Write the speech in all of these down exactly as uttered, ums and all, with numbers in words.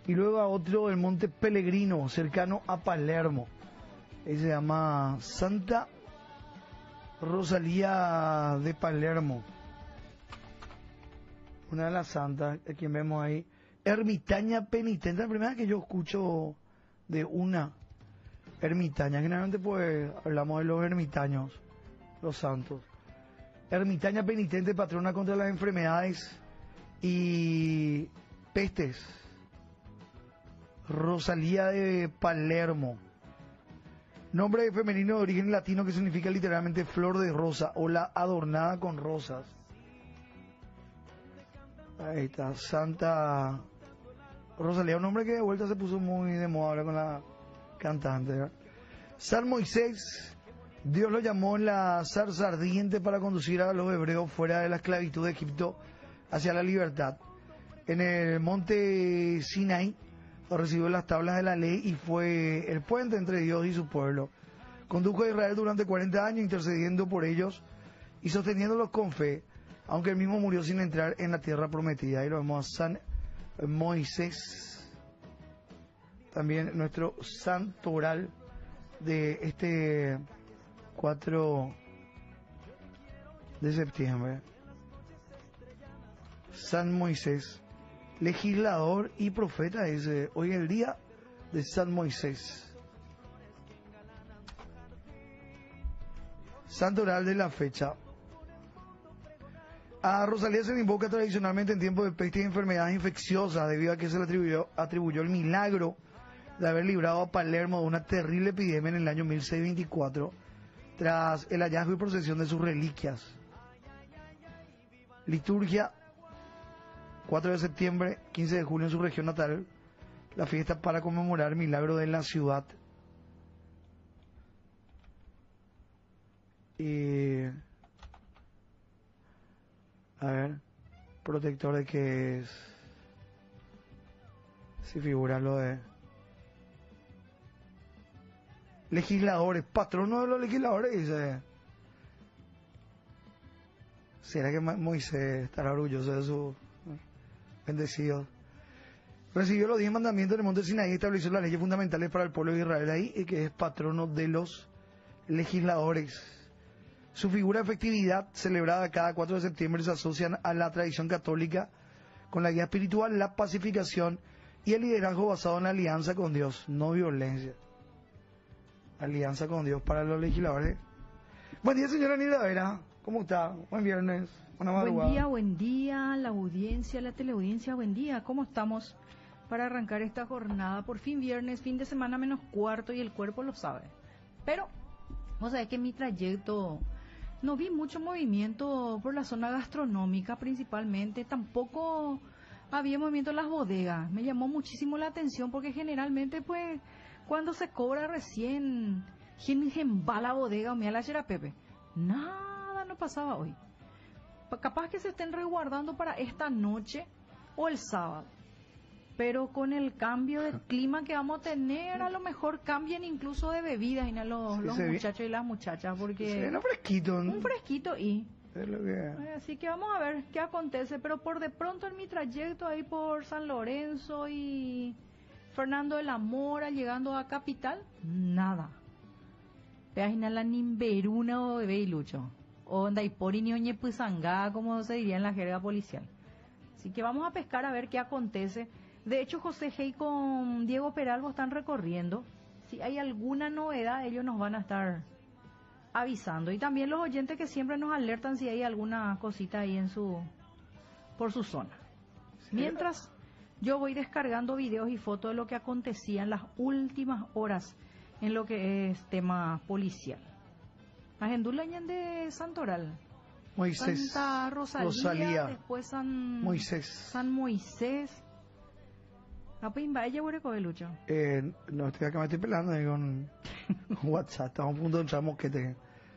Y luego a otro del Monte Pellegrino, cercano a Palermo. Ahí se llama Santa Rosalía de Palermo. Una de las santas, a quien vemos ahí. Ermitaña penitente, la primera vez que yo escucho de una ermitaña. Generalmente pues hablamos de los ermitaños, los santos. Ermitaña penitente, patrona contra las enfermedades y pestes. Rosalía de Palermo. Nombre femenino de origen latino que significa literalmente flor de rosa o la adornada con rosas. Ahí está, Santa Rosalía, un nombre que de vuelta se puso muy de moda ahora con la cantante, ¿verdad? San Moisés, Dios lo llamó en la zarza ardiente para conducir a los hebreos fuera de la esclavitud de Egipto hacia la libertad. En el monte Sinaí recibió las tablas de la ley y fue el puente entre Dios y su pueblo. Condujo a Israel durante cuarenta años intercediendo por ellos y sosteniéndolos con fe, aunque él mismo murió sin entrar en la tierra prometida. Ahí lo vemos a San Moisés, también nuestro santoral de este cuatro de septiembre. San Moisés, legislador y profeta, es eh, hoy el día de San Moisés. Santoral de la fecha. A Rosalía se le invoca tradicionalmente en tiempos de peste y enfermedades infecciosas, debido a que se le atribuyó, atribuyó el milagro de haber librado a Palermo de una terrible epidemia en el año mil seiscientos veinticuatro, tras el hallazgo y procesión de sus reliquias. Liturgia, cuatro de septiembre, quince de julio en su región natal, la fiesta para conmemorar el milagro de la ciudad. Y... a ver, protector de que es... si figura lo de... legisladores, patrono de los legisladores, dice. ¿Será que Moisés estará orgulloso de su bendecido? Recibió los diez mandamientos en el monte Sinaí y estableció las leyes fundamentales para el pueblo de Israel ahí, y que es patrono de los legisladores. Su figura de festividad, celebrada cada cuatro de septiembre, se asocian a la tradición católica con la guía espiritual, la pacificación y el liderazgo basado en la alianza con Dios, no violencia. Alianza con Dios para los legisladores. Buen día, señora Nilda Vera. ¿Cómo está? Buen viernes. Buena madrugada. Buen día, buen día, la audiencia, la teleaudiencia, buen día. ¿Cómo estamos para arrancar esta jornada? Por fin viernes, fin de semana menos cuarto y el cuerpo lo sabe. Pero, vos sabés que en mi trayecto no vi mucho movimiento por la zona gastronómica principalmente. Tampoco había movimiento en las bodegas. Me llamó muchísimo la atención porque generalmente, pues, cuando se cobra recién, ¿quién va a la bodega o me a la chera Pepe? Nada, no pasaba hoy. Capaz que se estén resguardando para esta noche o el sábado. Pero con el cambio de clima que vamos a tener, a lo mejor cambien incluso de bebidas y no los, Sí, los se ve- muchachos y las muchachas, porque Se ve fresquito, ¿no? un fresquito y... Es lo que... Así que vamos a ver qué acontece, pero por de pronto en mi trayecto ahí por San Lorenzo y Fernando de la Mora, llegando a Capital, nada. Página la nimberuna o bebé y lucho. O ndaipori ni oñe pusangá, como se diría en la jerga policial. Así que vamos a pescar a ver qué acontece. De hecho, José Hey con Diego Peralvo están recorriendo. Si hay alguna novedad, ellos nos van a estar avisando. Y también los oyentes que siempre nos alertan si hay alguna cosita ahí en su por su zona. Mientras yo voy descargando videos y fotos de lo que acontecía en las últimas horas en lo que es tema policial. Agenduleñan de Santoral. Moisés. Santa Rosalía, Rosalía. después San Moisés. San Moisés. Apimba, ella huele con el lucho. Eh, no, estoy acá, me estoy pelando ahí con, con WhatsApp. Estamos a punto de entrar mosquete.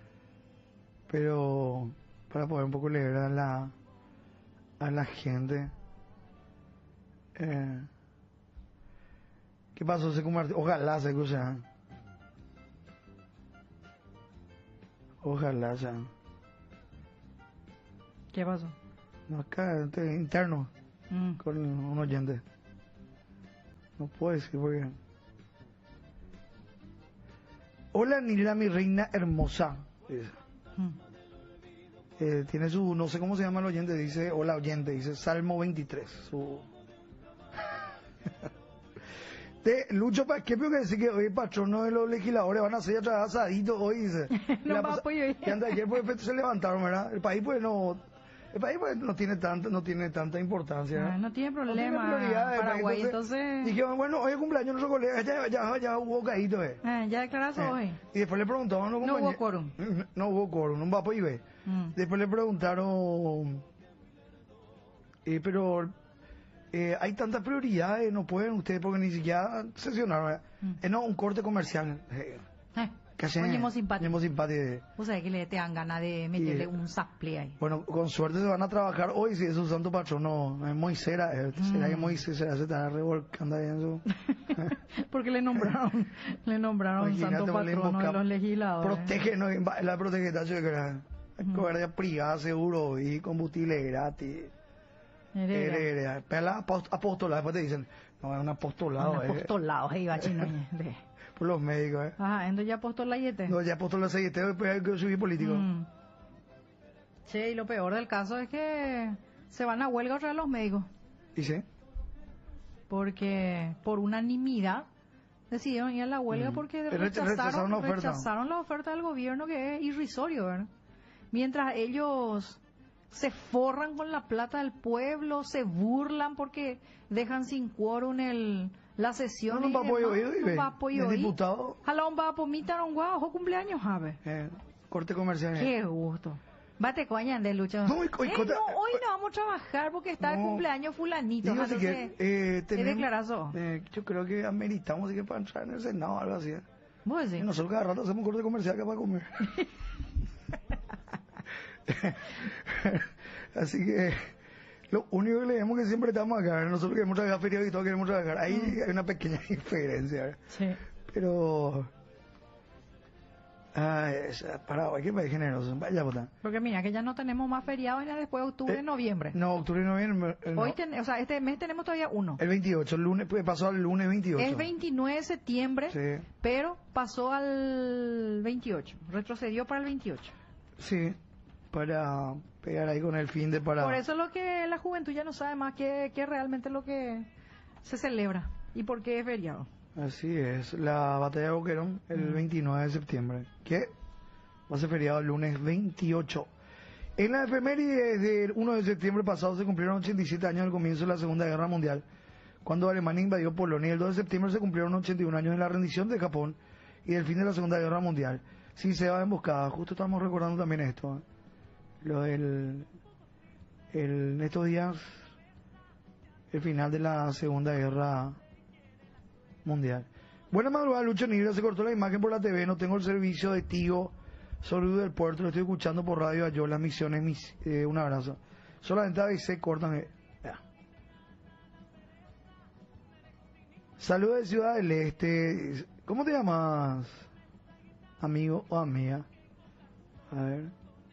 Pero para poder un poco leer a la a la gente. Eh, ¿Qué pasó? Se convirtió. Ojalá se crucean. Ojalá sean. ¿Qué pasó? No, acá este, interno Mm. con un oyente. No puedo decir porque... Hola Nila, mi reina hermosa. Dice. Mm. Eh, tiene su, no sé cómo se llama el oyente, dice, hola oyente, dice Salmo veintitrés. Su... de Lucho, ¿qué tengo que decir? Que hoy patrono de los legisladores van a hacer ya asadito hoy, dice. No La va a pasa- apoyar. que antes de ayer pues, se levantaron, ¿verdad? El país pues no... El país pues no tiene tanta, no tiene tanta importancia. ¿verdad? Ah, no tiene No tiene problema. prioridades, Paraguay, entonces, entonces. dije, bueno, hoy es cumpleaños de nuestro colega, ya, ya, ya hubo caído, eh. Ah, ya declaraste Eh, hoy. Y después le preguntaron a los No compañeros... hubo quórum. No, no hubo quórum, no va a poder. Mm. Después le preguntaron, eh, pero eh, hay tantas prioridades, no pueden ustedes porque ni siquiera sesionaron. ¿verdad? Mm. Eh, no, un corte comercial. Eh, Eh, que hacen- Oye, hemos simpático. tenemos simpático. O sea, que le te dan ganas de meterle Y- un saple ahí. Bueno, con suerte se van a trabajar hoy si es su santo patrón, no, es Moisés. eh, ¿Será Mm. que Moisés se estará revolcando ahí en su... Porque le nombraron, le nombraron Imagínate, santo vos le patrono de invoca- los legisladores. Protégenos, la protege, la guardia privada, seguro y combustible gratis. Heredera. Heredera. Pero la apost- apostolado, después te dicen, no, es un apostolado, Un eh, apostolado, ahí va chino. de- por los médicos, eh. Ajá, entonces ya apostolado y este. No, ya apostolado se después hay que subir político. Mm. Sí, y lo peor del caso es que se van a huelga otra vez los médicos. ¿Y sí? Porque por unanimidad decidieron ir a la huelga Mm. porque Rechazaron rechazaron, la oferta. rechazaron la oferta del gobierno, que es irrisorio, ¿verdad? Mientras ellos se forran con la plata del pueblo, se burlan porque dejan sin quórum el, la sesión. No, no y va a apoyo demás. oído, y No ve. va a apoyo El oído. diputado. Jalá un va a pomitar un guau, ojo cumpleaños, ¿sabe? Eh, corte comercial. eh. Qué gusto. Bate coña de Lucho. No, y- y Eh, cota- no, hoy no vamos a trabajar porque está de No. cumpleaños fulanito. Digo, Ajá, así que, entonces, eh, ¿qué tenemos- declarazo? eh, yo creo que ameritamos así que para entrar en el Senado o algo así. eh. ¿Vos Y decís? nosotros cada rato hacemos un corte comercial que para comer. Así que lo único que le decimos que siempre estamos acá, ¿verdad? Nosotros queremos trabajar feriado y todos queremos trabajar. Ahí hay una pequeña diferencia, ¿verdad? Sí. Pero... Ah, esa Paraguay, que país generoso. Vaya puta. Porque mira, que ya no tenemos más feriados ya después de octubre Eh, y noviembre. No, octubre y noviembre. eh, no. Hoy ten- o sea, este mes tenemos todavía uno. El veintiocho, el lunes, pues pasó al lunes veintiocho. Es veintinueve de septiembre, Sí, pero pasó al veintiocho. Retrocedió para el veintiocho. sí, para pegar ahí con el fin de para... Por eso es lo que la juventud ya no sabe más que, que realmente lo que se celebra y por qué es feriado. Así es, la batalla de Boquerón el Mm. veintinueve de septiembre, que va a ser feriado el lunes veintiocho. En la efeméride del uno de septiembre pasado se cumplieron ochenta y siete años del comienzo de la Segunda Guerra Mundial, cuando Alemania invadió Polonia. El dos de septiembre se cumplieron ochenta y un años de la rendición de Japón y del fin de la Segunda Guerra Mundial. Sí, se va emboscada, justo estamos recordando también esto, ¿eh? Lo del... el- en estos días, el final de la Segunda Guerra Mundial. Buena madrugada, Lucho Nigra. Se cortó la imagen por la T V. No tengo el servicio de tío Sonido del Puerto. Lo estoy escuchando por radio yo las misiones. Mis, eh, un abrazo. Solamente a veces cortan. eh, ya. Saludos de Ciudad del Este. ¿Cómo te llamas, amigo o amiga? A ver.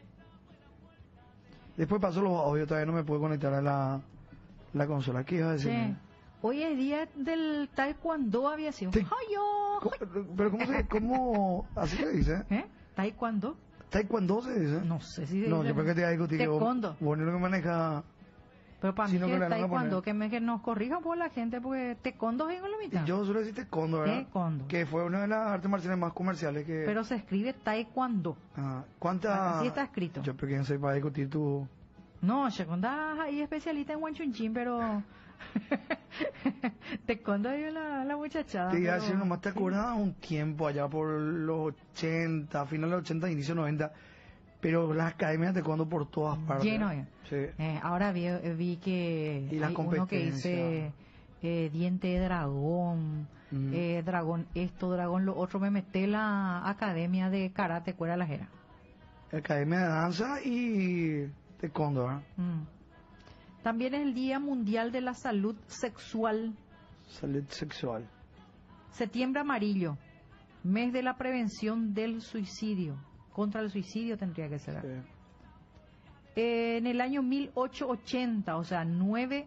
Después paso los audios. Todavía no me puedo conectar a la, la consola. ¿Qué iba a decir? Sí. Hoy es día del taekwondo aviación. Te- ¡Ay, yo! ¿Cómo- Pero ¿cómo se cómo así se dice? ¿Eh? ¿Taekwondo? ¿Taekwondo se dice? No sé si... No, yo creo que te voy a discutir que vos, Taekwondo. vos no es lo que maneja. Pero para mí Sino que que la el van a taekwondo, poner. que, me, que nos corrijan por la gente, porque taekwondo es en la mitad. Y yo suelo decir taekwondo, ¿verdad? Taekwondo. Que fue una de las artes marciales más comerciales que... Pero se escribe taekwondo. Ah, ¿cuántas...? Así está escrito. Yo creo que no soy para discutir tu... No, Shekonda ahí especialista en Wanchunchin, pero... taekwondo es la, la muchachada. Te iba a pero- decir, nomás te sí. acordás un tiempo allá por los ochenta, final de los ochenta, inicio noventa, pero las academias de taekwondo por todas partes. Lleno, eh. Sí. Eh, ahora vi, vi que Y la hay uno que competencia. dice eh, diente de dragón, Mm. eh, dragón esto, dragón lo otro. Me metí en la academia de karate, cuera la jera. Academia de danza y taekwondo, ¿verdad? Mm. También es el Día Mundial de la Salud Sexual. Salud sexual. Septiembre amarillo, mes de la prevención del suicidio. Contra el suicidio tendría que ser. Sí. Eh, en el año mil ochocientos ochenta, o sea, nueve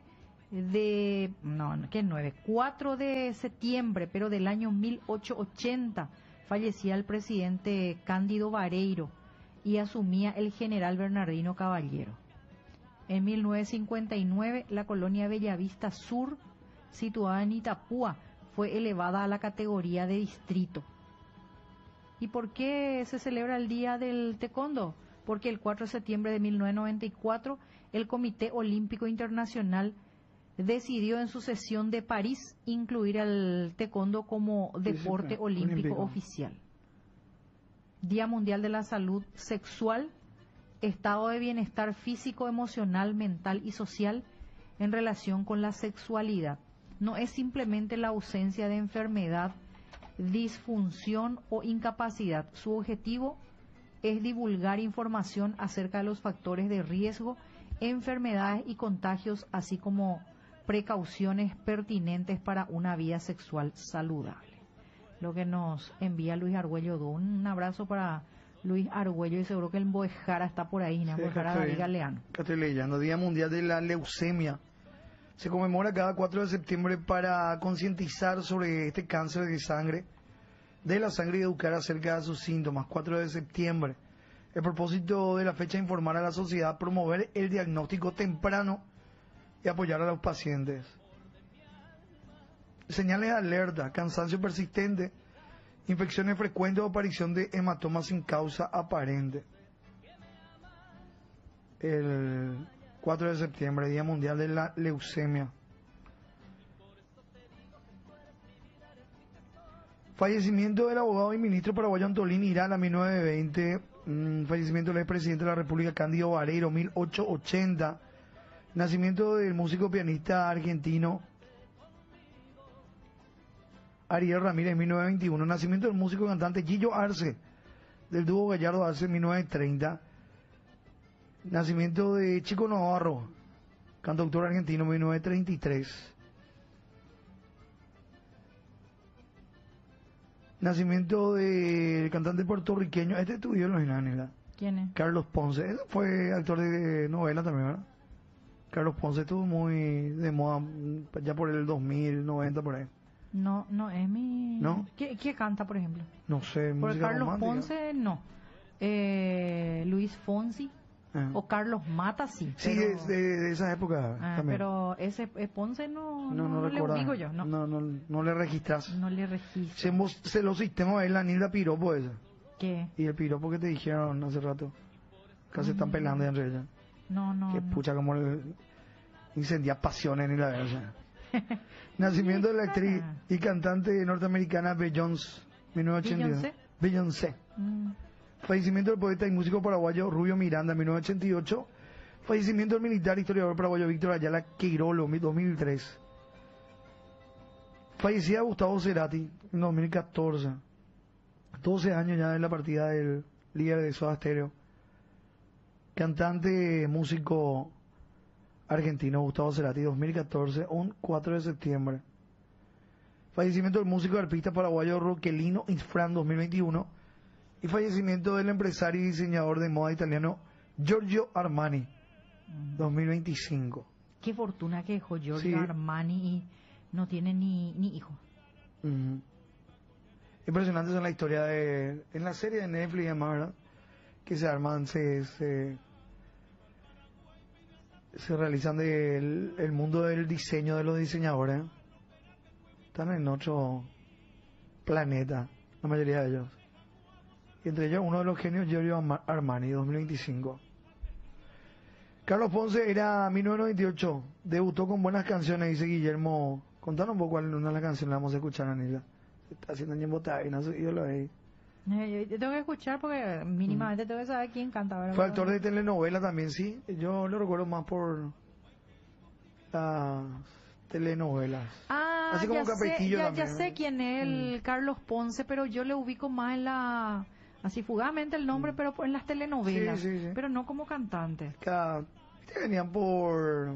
de, no, no, ¿qué nueve? cuatro de septiembre, pero del año mil ochocientos ochenta, fallecía el presidente Cándido Bareiro y asumía el general Bernardino Caballero. En mil novecientos cincuenta y nueve, la colonia Bellavista Sur, situada en Itapúa, fue elevada a la categoría de distrito. ¿Y por qué se celebra el Día del Taekwondo? Porque el cuatro de septiembre de mil novecientos noventa y cuatro, el Comité Olímpico Internacional decidió en su sesión de París incluir al taekwondo como deporte Sí, sí, olímpico, olímpico oficial. Día Mundial de la Salud Sexual, estado de bienestar físico, emocional, mental y social en relación con la sexualidad. No es simplemente la ausencia de enfermedad, disfunción o incapacidad. Su objetivo es divulgar información acerca de los factores de riesgo, enfermedades y contagios, así como precauciones pertinentes para una vida sexual saludable. Lo que nos envía Luis Argüello. Un abrazo para Luis Argüello, y seguro que el Boejara está por ahí, ¿no? Sí, Boejara acá David estoy- Galeano. acá estoy leyendo. Día Mundial de la Leucemia. Se conmemora cada cuatro de septiembre para concientizar sobre este cáncer de sangre, de la sangre, y educar acerca de sus síntomas. cuatro de septiembre. El propósito de la fecha es informar a la sociedad, promover el diagnóstico temprano y apoyar a los pacientes. Señales de alerta: cansancio persistente, infecciones frecuentes o aparición de hematomas sin causa aparente. El cuatro de septiembre, Día Mundial de la Leucemia. Fallecimiento del abogado y ministro paraguayo Antolín Irala, mil novecientos veinte. Mm, fallecimiento del expresidente de la República Cándido Bareiro, mil ochocientos ochenta. Nacimiento del músico pianista argentino Ariel Ramírez, mil novecientos veintiuno. Nacimiento del músico y cantante Gillo Arce, del dúo Gallardo Arce, mil novecientos treinta. Nacimiento de Chico Navarro, cantautor argentino, mil novecientos treinta y tres. Nacimiento del cantante puertorriqueño, este estudió en los Inanes, ¿Quién es? Carlos Ponce. Ese fue actor de novela también, ¿verdad? Carlos Ponce estuvo muy de moda mm, ya por el dos mil, noventa por ahí. No, no es mi... ¿No? ¿Qué, qué canta, por ejemplo? No sé, Por música Carlos romántica. Ponce, no. Eh, Luis Fonsi Ah. o Carlos Mata, sí. Sí, pero- es de, de esa época Ah, también. pero ese eh, Ponce no, no, no, no, le recuerda. ubico yo, no. No, no, no le registras. No le registro. Se, mos- se los sistemas es la Nilda Piropo esa. ¿Qué? Y el piropo que te dijeron hace rato. Casi están Mm. pelando entre ellas. No, no. Que no. pucha como el, incendia pasiones en la verga. Nacimiento de la actriz y cantante norteamericana Beyoncé, mil novecientos ochenta y dos. Beyoncé. Mm. Fallecimiento del poeta y músico paraguayo Rubio Miranda, mil novecientos ochenta y ocho. Fallecimiento del militar e historiador paraguayo Víctor Ayala Queirolo, dos mil tres. Fallecía Gustavo Cerati, en dos mil catorce. doce años ya de la partida del líder de Soda Stereo. Cantante, músico argentino Gustavo Cerati, dos mil catorce, un cuatro de septiembre. Fallecimiento del músico y artista paraguayo Roquelino Infran, dos mil veintiuno. Y fallecimiento del empresario y diseñador de moda italiano Giorgio Armani, dos mil veinticinco. Qué fortuna que dejó Giorgio Sí. Armani y no tiene ni, ni hijo. Ujú. Impresionantes son la historia de... En la serie de Netflix y demás, ¿verdad? Que se arman, se... se, se realizan del el mundo del diseño de los diseñadores. Están en otro planeta, la mayoría de ellos. Y entre ellos uno de los genios, Giorgio Arma- Armani, dos mil veinticinco. Carlos Ponce era mil novecientos veintiocho, debutó con buenas canciones, dice Guillermo. Contanos un poco cuál una de las canciones la vamos a escuchar, Anila. Está haciendo en botada y no sé, yo lo ahí. Eh, yo, yo tengo que escuchar porque mínimamente tengo que saber quién canta. ¿verdad? Fue actor de telenovela también, sí. Yo lo recuerdo más por las telenovelas. Ah, Así como ya, sé, Capetillo ya, también. ya sé quién es el Carlos Ponce, pero yo le ubico más en la... Así fugazmente el nombre, pero en las telenovelas. Sí, sí, sí. Pero no como cantante. Cada, ¿viste? Venían por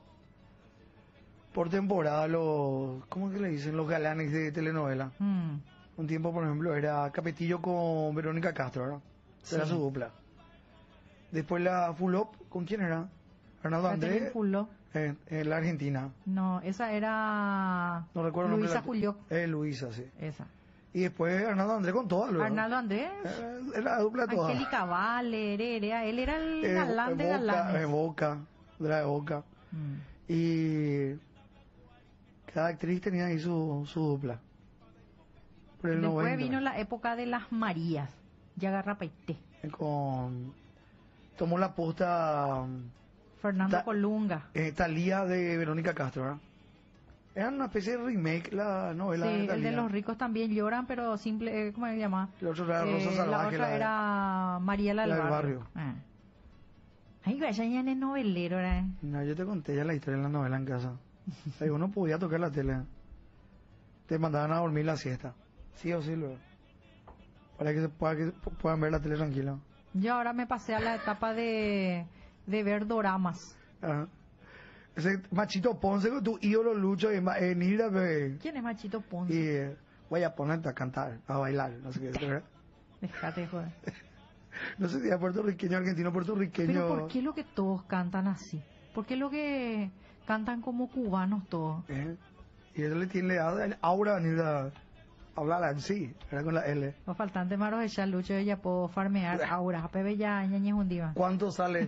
por temporada los, ¿cómo es que le dicen? Los galanes de telenovela. Mm. Un tiempo, por ejemplo, era Capetillo con Verónica Castro, ¿verdad? Era Sí. su dupla. Después la Fulop, ¿con quién era? Ronaldo Catherine Andrés, Fulop. En, en la Argentina. No, esa era No recuerdo el nombre Luisa de la- Julió. Eh, Luisa, sí. Esa. Y después Arnaldo Andrés con todas, luego. Arnaldo Andrés. Eh, era la dupla toda. Angélica Vale, era, él era el Eh, galán de Boca, galanes. eh, Boca, de la de Boca. Mm. Y cada actriz tenía ahí su, su dupla. Por el Después noventa, vino la época de las Marías. Ya agarra paité. con tomó la posta Fernando Ta- Colunga. eh, Talía de Verónica Castro, ¿verdad? Era una especie de remake la novela Sí, de el Thalía. de los ricos también lloran, pero simple, eh, ¿cómo se llama? El otro era Rosa Eh, Salvaje, la otra la de- era Mariela del la del Barrio. barrio. Ah. Ay, vaya, ya es novelero, ¿eh? No, yo te conté ya la historia de la novela en casa. O sea, uno podía tocar la tele. Te mandaban a dormir la siesta. Sí o sí, luego. Para que, se pueda, que puedan ver la tele tranquila. Yo ahora me pasé a la etapa de, de ver doramas. Ajá. Ese Machito Ponce con tu ídolo Lucho en, en ir a ver. ¿Quién es Machito Ponce? Y eh, voy a ponerte a cantar, a bailar, no sé qué. ¿Verdad? Déjate, joder. No sé si es puertorriqueño, argentino, puertorriqueño. Pero ¿por qué lo que todos cantan así? ¿Por qué lo que cantan como cubanos todos? ¿Eh? Y eso le tiene le da el aura a venir a hablar así, era con la L. Los faltantes maros de Chalucho, ella puedo farmear ahora. Pebe ya, ñañez un diva. ¿Cuánto sale?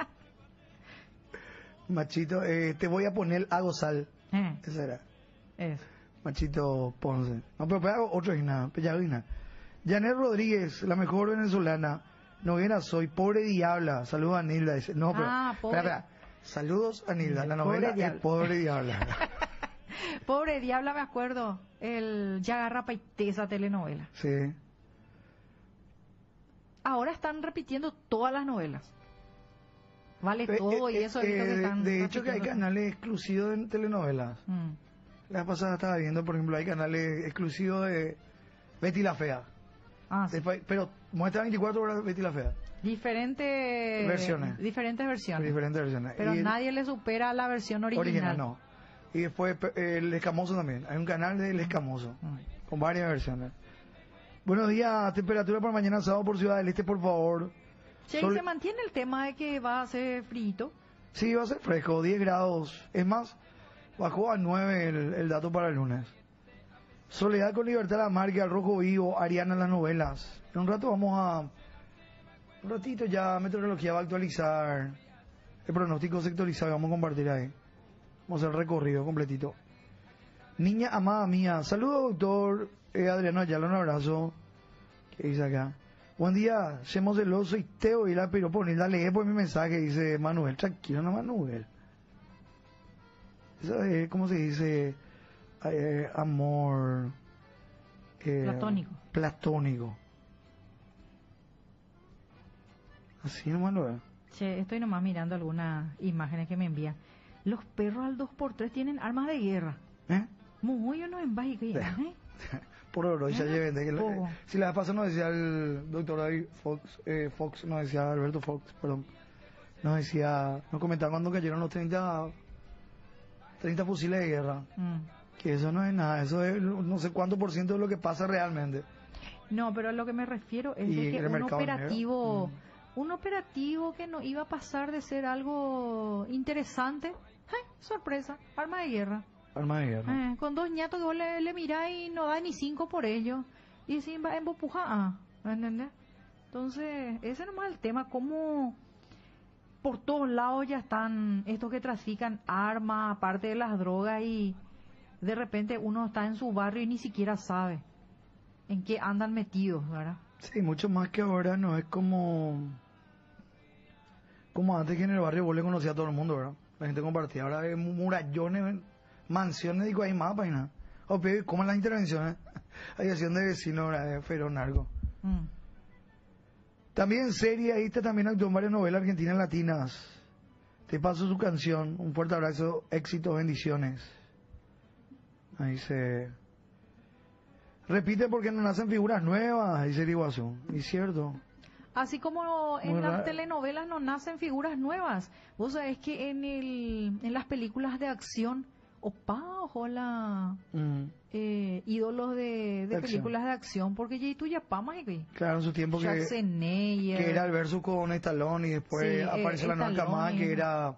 Machito, eh, te voy a poner a gozar. Eh, Esa era. eso. Machito Ponce. No, pero para otro y nada, pues ya vi nada. Janet Rodríguez, la mejor venezolana. Novena soy, pobre diabla. Saludos a Nilda. Dice, no, pero. Ah, pobre. espera, espera. Saludos a Nilda. La Pobre novela diabla. es Pobre Diabla. Pobre diabla, me acuerdo. El Ya agarra paité, esa telenovela. Sí. Ahora están repitiendo todas las novelas. Vale Eh, todo eh, y eso. eh, es lo que de- están de hecho que hay repitiendo. canales exclusivos de telenovelas. Mm. La vez pasada estaba viendo, por ejemplo, hay canales exclusivos de Betty la Fea. Ah, sí. Después- pero muestra veinticuatro horas de Betty la Fea. Diferentes Versiones. Diferentes versiones. Diferentes versiones. Pero Y el- nadie le supera la versión original. original no. Y después pe- el Escamoso también. Hay un canal del Escamoso. Mm. Con varias versiones. Buenos días, temperatura para mañana sábado por Ciudad del Este, por favor. Che, ¿y Sol- se mantiene el tema de que va a ser frito? Sí, va a ser fresco, diez grados. Es más, bajó a nueve el, el dato para el lunes. Soledad con Libertad la Marca, El Rojo Vivo, Ariana en las novelas. En un rato vamos a... Un ratito ya Meteorología va a actualizar el pronóstico sectorizado y vamos a compartir ahí. Vamos a hacer el recorrido completito. Niña amada mía, saludos doctor eh, Adriano Ayala, un abrazo. ¿Qué dice acá? Buen día, somos celoso y Teo y la pero poner, dale por mi mensaje, dice Manuel. Tranquilo, no Manuel. Eso es, ¿cómo se dice? Eh, amor... eh, Platónico. Platónico. Así no Manuel. Che, estoy nomás mirando algunas imágenes que me envían. Los perros al dos por tres tienen armas de guerra. ¿Eh? Muy uno en Baji, ¿eh? Por oro, ya Ah, lleven. de que lo- poco. Si la vez pasada nos decía el doctor David Fox, eh, Fox, nos decía Alberto Fox, perdón, nos decía, nos comentaba cuando cayeron los treinta, treinta fusiles de guerra, Mm. que eso no es nada, eso es no sé cuánto por ciento de lo que pasa realmente. No, pero a lo que me refiero es Y de que el un mercado operativo, negro. un operativo que no iba a pasar de ser algo interesante, ¡ay! Sorpresa, arma de guerra. Arma de guerra. Eh, con dos ñatos que vos le, le mirás y no da ni cinco por ellos. Y decís, va en bopuja, ah, ¿entendés? Entonces, ese nomás es el tema, cómo por todos lados ya están estos que trafican armas, aparte de las drogas, y de repente uno está en su barrio y ni siquiera sabe en qué andan metidos, ¿verdad? Sí, mucho más que ahora no es como como antes que en el barrio vos le conocías a todo el mundo, ¿verdad? La gente compartía, ahora hay murallones, mansiones, digo, hay más páginas. O peor, ¿cómo las intervenciones? Hay acción de vecinos, ¿verdad? De Ferón algo. Mm. También serie, ahí está, también actuó en varias novelas argentinas latinas. Te paso su canción, un fuerte abrazo, éxito, bendiciones. Ahí se... Repite porque no nacen figuras nuevas, dice el Iguazú. Y cierto. Así como en Muy las raro. telenovelas no nacen figuras nuevas. Vos sabés que en el en las películas de acción, opa, ojalá, Mm. eh, ídolos de, de De acción. películas de acción, porque ya tú ya pamas y Claro, en su tiempo que, Schwarzenegger. que era el versus con Stallone y después Sí, aparece eh, la nueva Stallone. camada que era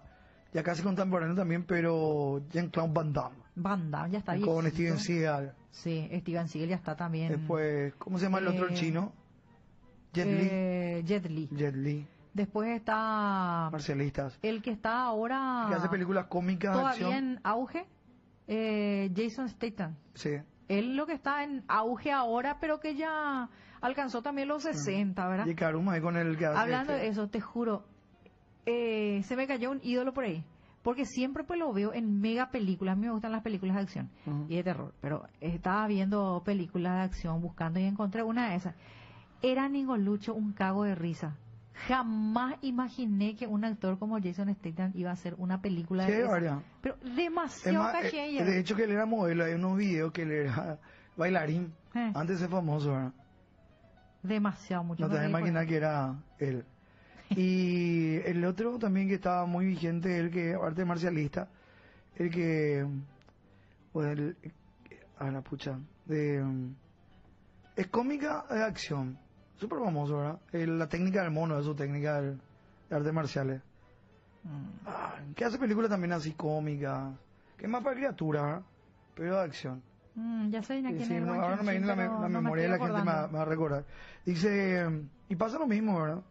ya casi contemporáneo también, pero Jean-Claude Van Damme. Van Damme ya está Con viejito. Steven Seagal. Sí, Steven Seagal ya está también. Después, ¿cómo se llama el otro, el Eh, chino? Jet Li. eh, Jet Li. Jet Li. Después está Marcialistas. el que está ahora Que hace películas cómicas, todavía acción. en auge, eh, Jason Statham. Sí. Él lo que está en auge ahora, pero que ya alcanzó también los sesenta, ¿verdad? Y Karuma ahí con el que hace Hablando este- de eso, te juro, eh, se me cayó un ídolo por ahí. Porque siempre pues lo veo en mega películas. A mí me gustan las películas de acción Ujú. y de terror. Pero estaba viendo películas de acción buscando y encontré una de esas. Era Ningolucho un cago de risa. Jamás imaginé que un actor como Jason Statham iba a hacer una película Sí, de esa. varias. Pero Es demasiado más, caché eh, ella. de hecho que él era modelo, hay unos videos que él era bailarín. Eh. Antes de ser famoso, ¿verdad? Demasiado mucho. No te me vas a reí por imaginar eso. que era él. Y el otro también que estaba muy vigente, el que, aparte de marcialista, el que, o el, a la pucha, de, um, es cómica de acción, súper famoso, ¿verdad? El- la técnica del mono, es su técnica del- de artes marciales. Mm. Ah, que hace películas también así cómicas, que es más para criaturas, ¿verdad? Pero de acción. Mm, ya sé a quién Sí, es sí, el no, buen ahora no me viene la, me- Chinchín, la pero no me memoria de estoy la gente, me, va- acordando. me va a recordar. Dice, um, y pasa lo mismo, ¿verdad?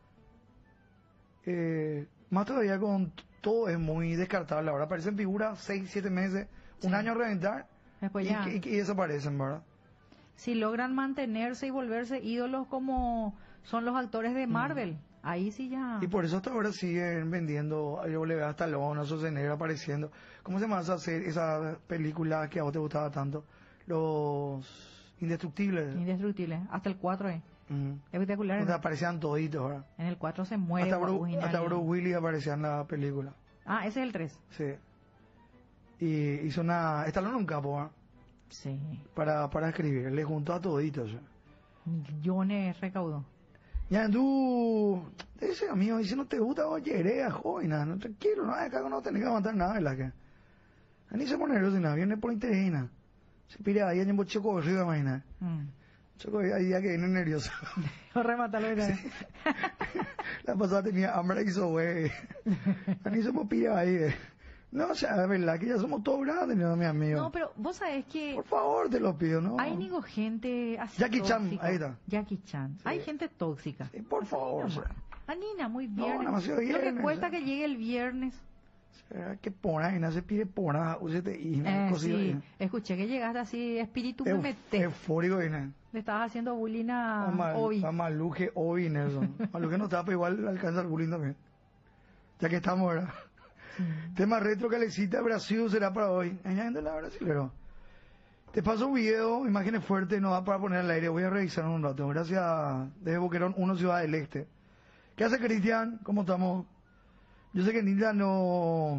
Eh, más todavía con t- todo es muy descartable. Ahora aparecen figuras seis, siete meses, un Sí. año a reventar Después y, ya. y- y desaparecen, ¿verdad? Si logran mantenerse y volverse ídolos como son los actores de Marvel, ahí sí ya. Mm. Y por eso hasta ahora siguen vendiendo. Yo le veo hasta Stallone, a Schwarzenegger apareciendo. ¿Cómo se llama esa, serie- esa película que a vos te gustaba tanto? Los Indestructibles. Indestructible. Hasta el cuatro es. Ujú. Espectacular. Donde aparecían toditos, ¿verdad? En el cuatro se muere. Hasta, Bru- Guaguina, hasta el- Bruce Willis aparecía en la película. Ah, ese es el tres. Sí. Y hizo una... Stallone un capo, ¿verdad? Sí. Para, para escribir. Le juntó a toditos. ¿eh? Millones recaudó. Ya tú, ese amigo, y si no te gusta, oye, eres joven, nada, no, tranquilo, no, acá no tenés que aguantar nada, ¿verdad? Que ni se pone nervioso, nada, viene por interés, nada. Se pide ahí, en un choco arriba, imagina. Mm. Choco, ahí ya que viene nervioso. Remátalo, ¿verdad? La pasada tenía hambre y hizo, güey. Ni somos pilla ahí, eh. No, o sea, es verdad que ya somos todos grandes, ¿no, mi amigo? No, pero vos sabés que Por favor, te lo pido, ¿no? hay digo gente así Jackie Chan, tóxica. ahí está. Jackie Chan. Hay gente tóxica. Sí, por favor, o sea. Anina, muy No, viernes. demasiado Lo que viernes, cuesta o que sea. llegue el viernes. Será que pona, y no se pide pona, úsete y Eh, cosita sí, ahí. escuché que llegaste así, espíritu me Euf- meté. Eufórico, y nada. Le estabas haciendo bullying a A, Mal- Obi. a Maluje, Obi, Nelson. Maluje no estaba, pero igual alcanza el bullying también. Ya que estamos, ¿verdad? Tema retro que le cita Brasil será para hoy. Añadiendo la brasilero. Te paso un video, imágenes fuertes, no va para poner al aire. Voy a revisar un rato. Gracias desde Boquerón, uno Ciudad del Este. ¿Qué hace Cristian? ¿Cómo estamos? Yo sé que Nilda no...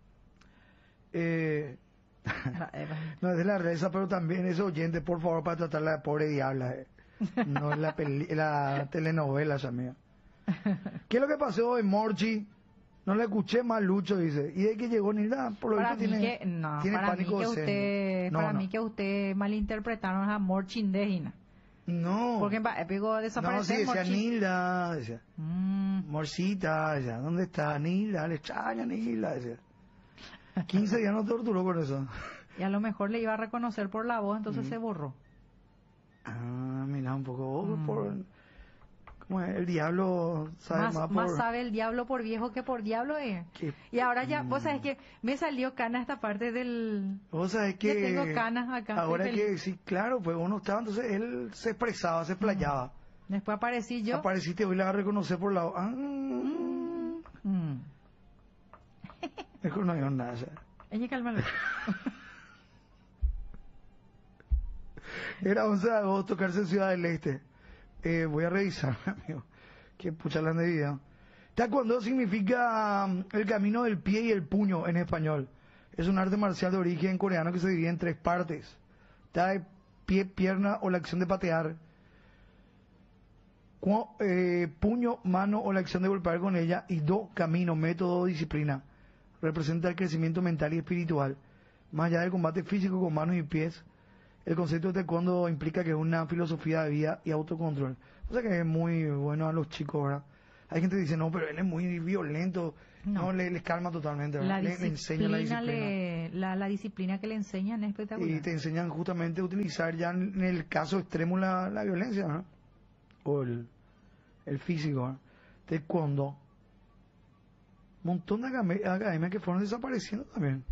Eh, no es de la reza, pero también es oyente, por favor, para tratar la pobre diabla. eh. No es la, peli- la telenovela, esa mía. ¿Qué es lo que pasó en Morchi? No le escuché más Lucho, dice. Y de que llegó Nilda, por lo Para visto mí tiene, que, no, tiene para mí pánico que escénico. usted, No, para no. mí que usted malinterpretaron a Morchindejina. No. Porque va- pegó a No, sí, desaparecer decía Morchin- Nilda, decía. Mm, Morcita, decía. ¿Dónde está Nilda? Le extraña Nilda, decía. quince días no torturó por eso. y a lo mejor le iba a reconocer por la voz, entonces Mm. se borró. Ah, mira, un poco oh, Mm. por... ¿Cómo es? El diablo sabe Más, más, más por... sabe el diablo por viejo que por diablo es. que- Y ahora ya, vos Mm. sabés que me salió cana esta parte del... Vos sabés que... Ya tengo canas acá, Ahora estoy que, feliz. sí, claro, pues uno estaba, entonces él se expresaba, se explayaba. Después aparecí yo. Apareciste, hoy la vas a reconocer por la... Ah, Mm. es que no hay nada, o sea. Ella cálmalo. Era once de agosto, cárcel Ciudad del Este. Eh, voy a revisar, amigo. Que pucha la de video. Taekwondo significa um, el camino del pie y el puño en español. Es un arte marcial de origen coreano que se divide en tres partes. Tae, pie, pierna o la acción de patear. Cu- eh, puño, mano o la acción de golpear con ella. Y do, camino, método, disciplina. Representa el crecimiento mental y espiritual. Más allá del combate físico con manos y pies, el concepto de taekwondo implica que es una filosofía de vida y autocontrol. O sea que es muy bueno a los chicos, ¿verdad? Hay gente que dice, no, pero él es muy violento. No, No. le, le calma totalmente, La ¿verdad? Le, le enseña la disciplina, disciplina. le- la, la disciplina que le enseñan es espectacular. Y te enseñan justamente a utilizar ya en el caso extremo la, la violencia, ¿no? O el, el físico, ¿no? Taekwondo. Montón de academ- academias que fueron desapareciendo también.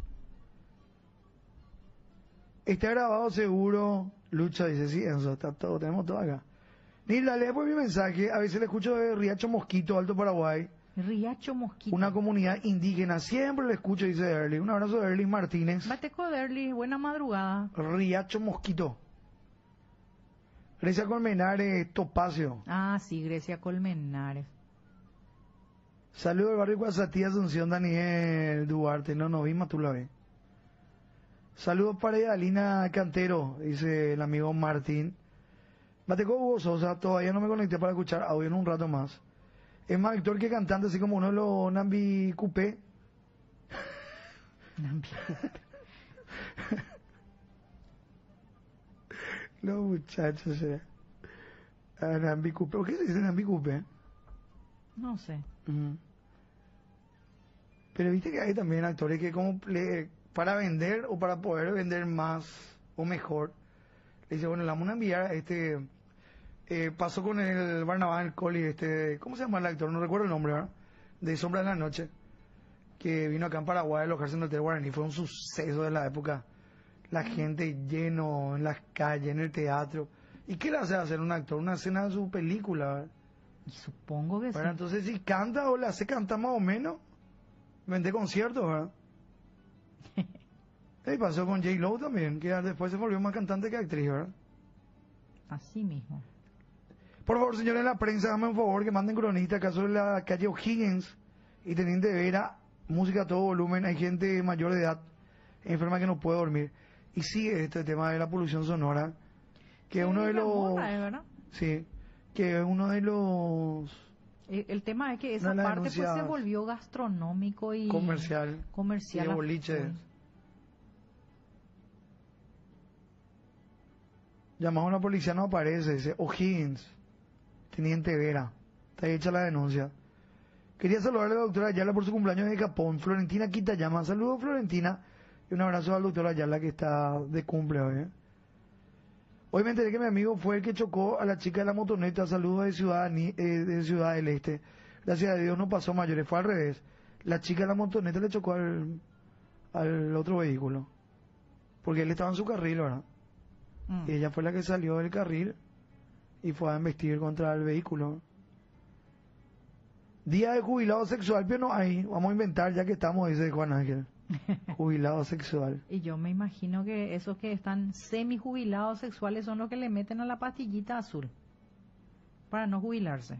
Está grabado seguro, Lucha dice, sí, eso, está todo, tenemos todo acá. Nilda, lee por mi mensaje, a veces le escucho de Riacho Mosquito, Alto Paraguay, Riacho Mosquito. una comunidad indígena, siempre le escucho, dice Erly. Un abrazo de Erly Martínez. Bateco Derli, buena madrugada. Riacho Mosquito. Grecia Colmenares, Topacio. Ah, sí, Grecia Colmenares. Saludos del barrio Guasatí, Asunción, Daniel Duarte. No, no, vi, tú la ves. Saludos para Alina Cantero, dice el amigo Martín. Bateco Hugo Sosa, todavía no me conecté para escuchar audio en un rato más. Es más actor que cantante, así como uno de los Nambi Coupé. Nambi. Los muchachos, eh. Ah, Nambi Coupé. ¿Por qué se dice Nambi Coupé? No sé. Ujú. Pero viste que hay también actores que como le- para vender o para poder vender más o mejor, le dice, bueno, le vamos a enviar a este... eh, pasó con el Barnabás, el Coli, este... ¿Cómo se llama el actor? No recuerdo el nombre, ¿verdad? De Sombra de la Noche, que vino acá en Paraguay a alojarse en el Hotel Guaraní. Fue un suceso de la época. La gente lleno en las calles, en el teatro. ¿Y qué le hace hacer un actor? Una escena de su película, ¿verdad? Y supongo que Bueno, sí. entonces si canta o le hace cantar más o menos, vende conciertos, ¿verdad? Y pasó con J. Lo también, que después se volvió más cantante que actriz, ¿verdad? Así mismo. Por favor, señores de la prensa, háganme un favor que manden cronista acá sobre la calle O'Higgins y Teniente Vera, música a todo volumen, hay gente mayor de edad, enferma que no puede dormir. Y sigue este tema de la polución sonora, que es Sí, uno de la los... moda, ¿eh, verdad? Sí, que es uno de los... El, el tema es que esa Una de las parte pues se denuncias volvió gastronómico y comercial. comercial Y de a boliche. full. Llamado a la policía, no aparece, dice O'Higgins, Teniente Vera. Está hecha la denuncia. Quería saludar a la doctora Ayala por su cumpleaños de Japón. Florentina Quitayama. Saludos, Florentina. Y un abrazo al doctor Ayala que está de cumple hoy. ¿eh? Hoy me enteré que mi amigo fue el que chocó a la chica de la motoneta. Saludos de Ciudad, Ni- eh, de Ciudad del Este. Gracias a Dios no pasó mayores. Fue al revés. La chica de la motoneta le chocó al, al otro vehículo. Porque él estaba en su carril, ¿verdad? Mm. Y ella fue la que salió del carril y fue a embestir contra el vehículo. Día de jubilado sexual, pero no hay. Vamos a inventar ya que estamos, dice Juan Ángel. Jubilado sexual. Y yo me imagino que esos que están semi jubilados sexuales son los que le meten a la pastillita azul para no jubilarse.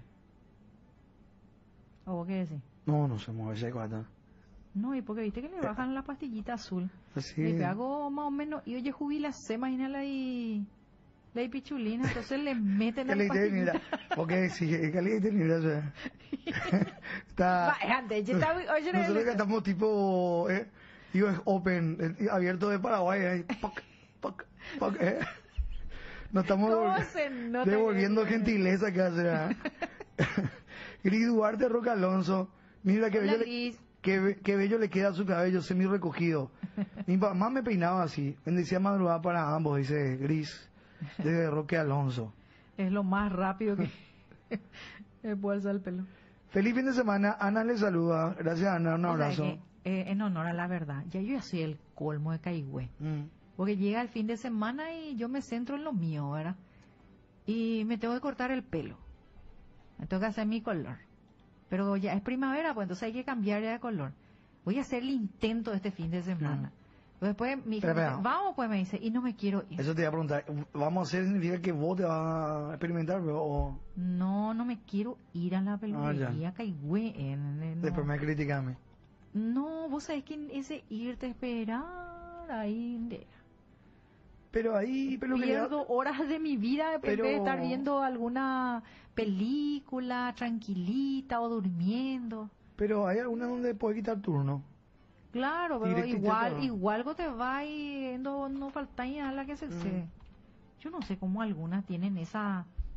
¿O vos qué decís? No, no se mueve ese cuata. No, y porque viste que le bajan la pastillita azul. Así. Le hago más o menos, y oye, jubilase, imagínala ahí, la pichulina, entonces le meten a ¿Qué la le dice, pastillita. mira? Porque si, ¿qué le dice, mira? O sea, está. Va, gente, yo estaba- oye, Nosotros le- que estamos tipo, eh, U S Open, eh, abierto de Paraguay, ahí, poc, poc, poc, eh. Nos estamos ¿Cómo devol- se nota devolviendo que- gentileza que hace. ¿verdad? Gris Duarte Roca Alonso, mira que Hola, bello, le, Gris. qué, be- qué bello le queda su cabello semi recogido. Mi mamá me peinaba así, bendecía madrugada para ambos, dice Gris, de Roque Alonso. Es lo más rápido que me puede alzar el pelo. Feliz fin de semana, Ana le saluda, gracias Ana, un O sea, abrazo. que, eh, en honor a la verdad, ya yo ya soy el colmo de Caigüe. Mm. Porque llega el fin de semana y yo me centro en lo mío, ¿verdad? Y me tengo que cortar el pelo. Me tengo que hacer mi color. Pero ya es primavera, pues entonces hay que cambiar ya de color. Voy a hacer el intento este fin de semana. Pues después mi hija Pero, me pero, dice, vamos, pues me dice, y no me quiero ir. Eso te iba a preguntar, ¿vamos a hacer significa que vos te vas a experimentar bro, o No, no me quiero ir a la peluquería, Ah, ya. Caigüe. eh, no. después me criticame? No, vos sabés que ese irte a esperar ahí... de- Pero ahí peluquería, Pierdo horas de mi vida en vez de Pero- estar viendo alguna película tranquilita o durmiendo. pero hay alguna donde puedes quitar turno. Claro, pero Directito igual, todo. igual que te va y no, no falta a la que se Mm. sé. Yo no sé cómo algunas tienen esa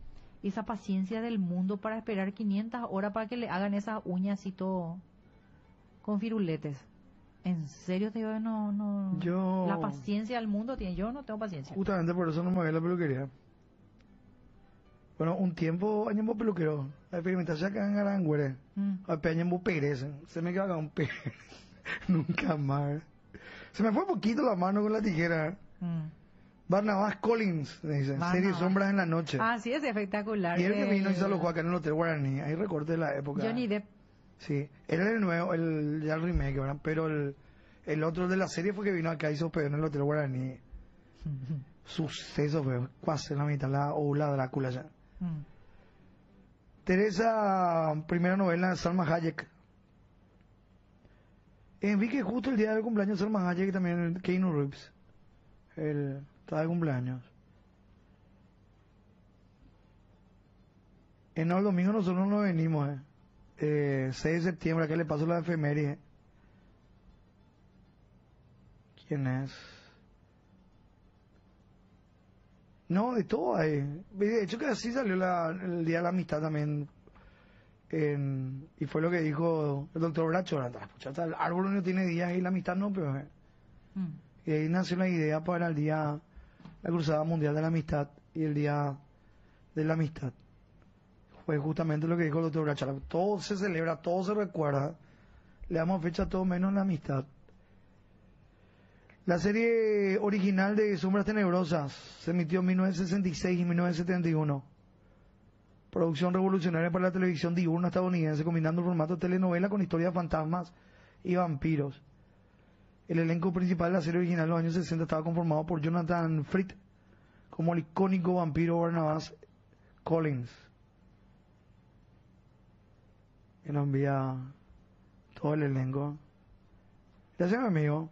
esa paciencia del mundo para esperar quinientas horas para que le hagan esas uñas y todo con firuletes. En serio te digo, no, no. Yo- La paciencia del mundo tiene, yo no tengo paciencia. Justamente por eso no me voy a la peluquería. Bueno, un tiempo, año peluquero. A experimentar acá en Aranguere. Mm. A peña pereza. Se me queda acá un pe. Nunca más. Se me fue poquito la mano con la tijera. Mm. Barnabas Collins, me dicen. Barnabas. Serie Sombras en la Noche. Ah, sí, es espectacular. Y el que vino y se El- alojó acá en el Hotel Guaraní. Ahí recorte de la época. Johnny Depp. Sí. Él era el nuevo, el, ya el remake, ¿verdad? Pero el, el otro de la serie fue que vino acá y se hospedó en el Hotel Guaraní. Suceso, fue. Casi en la mitad, la, o la Drácula ya. Mm. Teresa, primera novela de Salma Hayek. Eh, vi que justo el día del cumpleaños de Salma Hayek también el Keanu Reeves. El, estaba de cumpleaños. En el domingo nosotros no venimos, eh. Eh, seis de septiembre, acá le paso la efeméride. ¿Quién es? No, de todo hay. De hecho que así salió la, el Día de la Amistad también. En- y fue lo que dijo el doctor Bracho. "Ah, pucha, hasta el árbol no tiene días y la amistad no, pero... eh". Mm. Y ahí nació la idea para el día, la Cruzada Mundial de la Amistad y el Día de la Amistad. Fue justamente lo que dijo el doctor Bracho. Todo se celebra, todo se recuerda. Le damos fecha a todo menos la amistad. La serie original de Sombras Tenebrosas se emitió en mil novecientos sesenta y seis y mil novecientos setenta y uno. Producción revolucionaria para la televisión diurna estadounidense, combinando el formato de telenovela con historias de fantasmas y vampiros. El elenco principal de la serie original de los años sesenta estaba conformado por Jonathan Fritz como el icónico vampiro Barnabas Collins. Que nos envía todo el elenco. Gracias, mi amigo.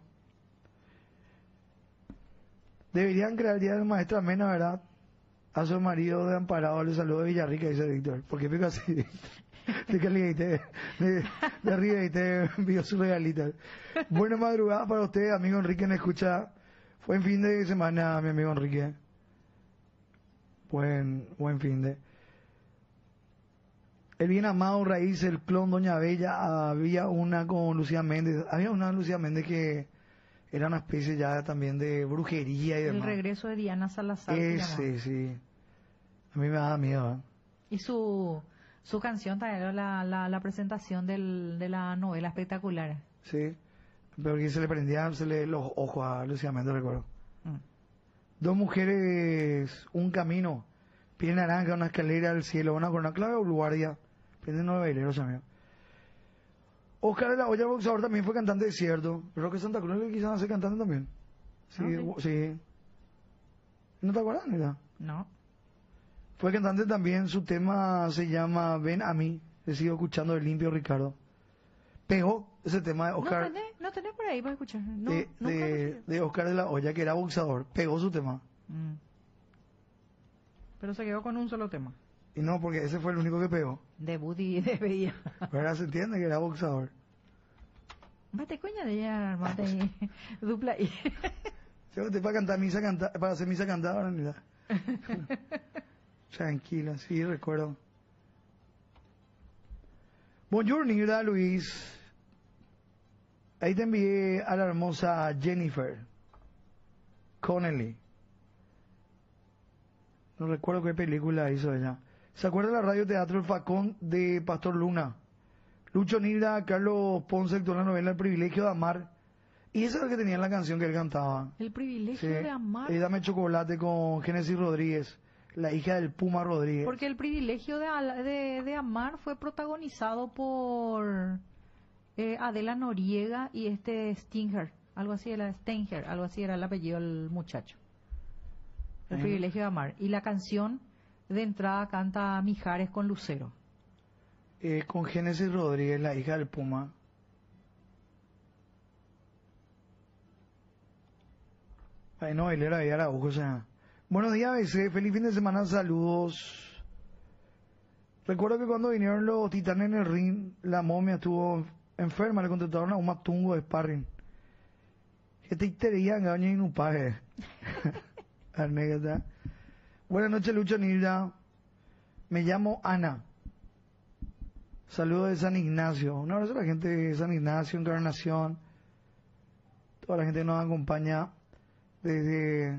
Deberían crear el Día del Maestro Mena, ¿verdad? A su marido de Amparado le saludo de Villarrica, dice Víctor. ¿Por qué pico así? De que le de, de, de arriba y te envió su regalito. Buena madrugada para usted, amigo Enrique, me escucha. Buen fin de semana, mi amigo Enrique. Buen, buen fin de. El bien amado Raíz, el clon Doña Bella, había una con Lucía Méndez. Había una Lucía Méndez que era una especie ya también de brujería y El demás. regreso de Diana Salazar. se llamaba. Ese, sí. A mí me da miedo, ¿eh? Y su, su canción también era la, la, la presentación del, de la novela espectacular. Sí. Pero que se le prendían se le, los ojos a Lucía Méndez, recuerdo. Mm. Dos mujeres, un camino. Piel naranja, una escalera al cielo, una corona clave o guardia. Prende nueve veleros, amigo. Oscar de la Hoya, el boxeador, también fue cantante de cierto. Roque Santa Cruz le quisieron hacer cantante también. Sí, Ah, sí. ¿No te acuerdas, mira? No. Fue cantante también, su tema se llama Ven a mí. Le sigo escuchando de Limpio Ricardo. Pegó ese tema de Oscar, No tenés, no tenés por ahí para escuchar. No, de, nunca de, escuché. de Oscar de la Hoya, que era boxeador. Pegó su tema. Mm. Pero se quedó con un solo tema. Y no, porque ese fue el único que pegó. Debut y despedida. Ahora se entiende que era boxeador. Mate coña de ella, mate ahí. Dupla ahí. Si usted para cantar misa canta, para hacer misa cantada, ahora mira. Tranquila, sí, recuerdo. Bonjour, Nilda, Luis. Ahí te envié a la hermosa Jennifer Connelly. No recuerdo qué película hizo ella. ¿Se acuerda de la radio teatro El Facón de Pastor Luna? Lucho Nilda, Carlos Ponce actuó en la novela El privilegio de amar. Y esa es la que tenía en la canción que él cantaba. El privilegio Sí. de amar. Eh, Dame chocolate con Génesis Rodríguez, la hija del Puma Rodríguez. Porque el privilegio de, al- de, de amar fue protagonizado por eh, Adela Noriega y este Stinger. Algo así era Stenger, algo así era el apellido del muchacho. El Eh. privilegio de amar. Y la canción de entrada canta Mijares con Lucero. Eh, con Génesis Rodríguez, la hija del Puma. Ay, no, él era de Araujo, o sea. Buenos días, B C. Feliz fin de semana, saludos. Recuerdo que cuando vinieron los titanes en el ring, la momia estuvo enferma, le contrataron a un matungo de sparring. Que te iterían, gaña y un paje. Anécdota. Buenas noches, Lucho Nilda. Me llamo Ana. Saludos de San Ignacio. Un abrazo a la gente de San Ignacio, Encarnación, toda la gente que nos acompaña desde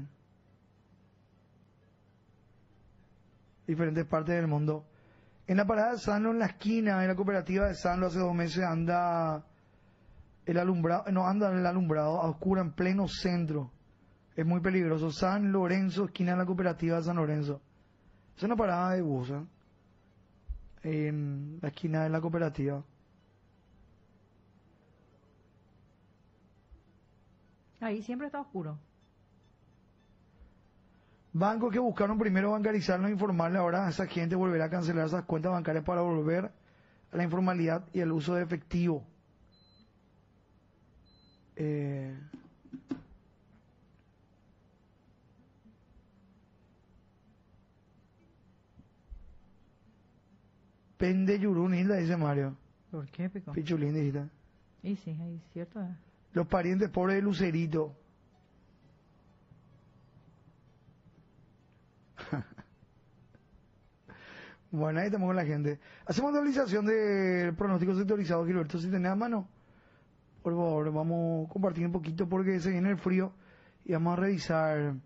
diferentes partes del mundo. En la parada de Sanlo, en la esquina, en la cooperativa de Sanlo, hace dos meses anda el alumbrado, no anda el alumbrado a oscura en pleno centro. Es muy peligroso. San Lorenzo, esquina de la cooperativa de San Lorenzo. Es una parada de bus, ¿eh? En la esquina de la cooperativa. Ahí siempre está oscuro. Bancos que buscaron primero bancarizarnos e informarle ahora a esa gente volverá a cancelar esas cuentas bancarias para volver a la informalidad y el uso de efectivo. Eh... Pende Yurún, Hilda, dice Mario. ¿Por qué, Pico? Pichulín, dijiste. Y sí, ahí es cierto. ¿Eh? Los parientes pobres de Lucerito. Bueno, ahí estamos con la gente. Hacemos actualización del pronóstico sectorizado, Gilberto, si tenés a mano. Por favor, vamos a compartir un poquito porque se viene el frío y vamos a revisar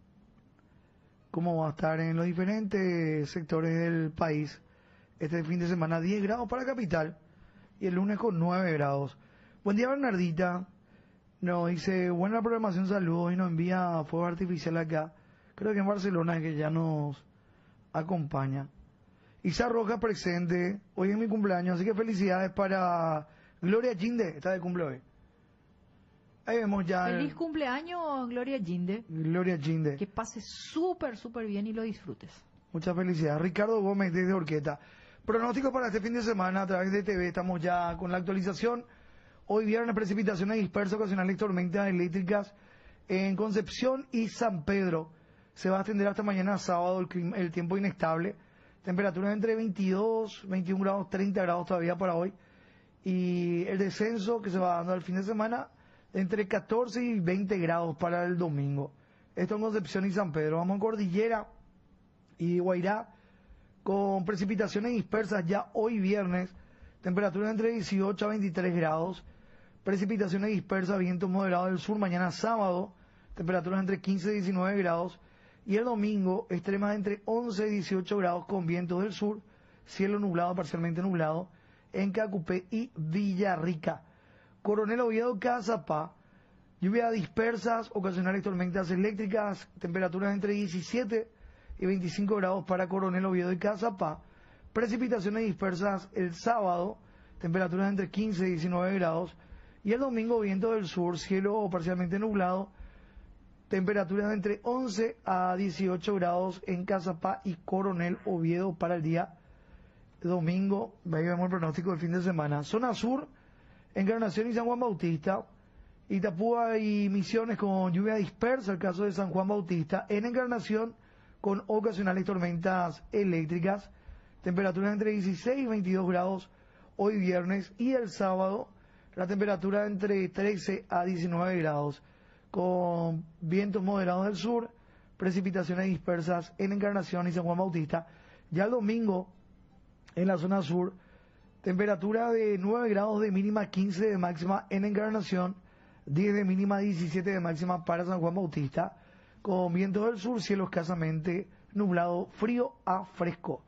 cómo va a estar en los diferentes sectores del país. Este fin de semana diez grados para capital y el lunes con nueve grados. Buen día, Bernardita. Nos dice, buena programación, saludos, y nos envía fuego artificial acá. Creo que en Barcelona, que ya nos acompaña. Isa Roja presente, hoy es mi cumpleaños, así que felicidades para Gloria Ginde, está de cumple hoy. Ahí vemos ya. Feliz el... cumpleaños, Gloria Ginde. Gloria Ginde. Que pase súper, súper bien y lo disfrutes. Muchas felicidades. Ricardo Gómez desde Orqueta. Pronóstico para este fin de semana a través de T V, estamos ya con la actualización. Hoy viernes precipitaciones dispersas, ocasionales tormentas eléctricas en Concepción y San Pedro. Se va a extender hasta mañana sábado el, clima, el tiempo inestable. Temperaturas entre veintidós, veintiún grados, treinta grados todavía para hoy. Y el descenso que se va dando al fin de semana entre catorce y veinte grados para el domingo. Esto en Concepción y San Pedro. Vamos en Cordillera y Guairá con precipitaciones dispersas ya hoy viernes. Temperaturas entre dieciocho a veintitrés grados. Precipitaciones dispersas, vientos moderados del sur mañana sábado. Temperaturas entre quince y diecinueve grados. Y el domingo, extremas entre once y dieciocho grados con vientos del sur, cielo nublado, parcialmente nublado, en Cacupé y Villarrica. Coronel Oviedo, Cazapá, lluvias dispersas, ocasionales tormentas eléctricas, temperaturas entre diecisiete y veinticinco grados para Coronel Oviedo y Cazapá. Precipitaciones dispersas el sábado, temperaturas entre quince y diecinueve grados. Y el domingo, viento del sur, cielo parcialmente nublado, temperaturas de entre once a dieciocho grados en Cazapá y Coronel Oviedo para el día domingo. Ahí vemos el pronóstico del fin de semana. Zona sur, Encarnación y San Juan Bautista. Itapúa y Misiones con lluvia dispersa, el caso de San Juan Bautista. En Encarnación con ocasionales tormentas eléctricas. Temperaturas entre dieciséis y veintidós grados hoy viernes. Y el sábado la temperatura entre trece a diecinueve grados. Con vientos moderados del sur, precipitaciones dispersas en Encarnación y San Juan Bautista. Ya el domingo, en la zona sur, temperatura de nueve grados de mínima, quince de máxima en Encarnación, diez de mínima, diecisiete de máxima para San Juan Bautista, con vientos del sur, cielo escasamente nublado, frío a fresco.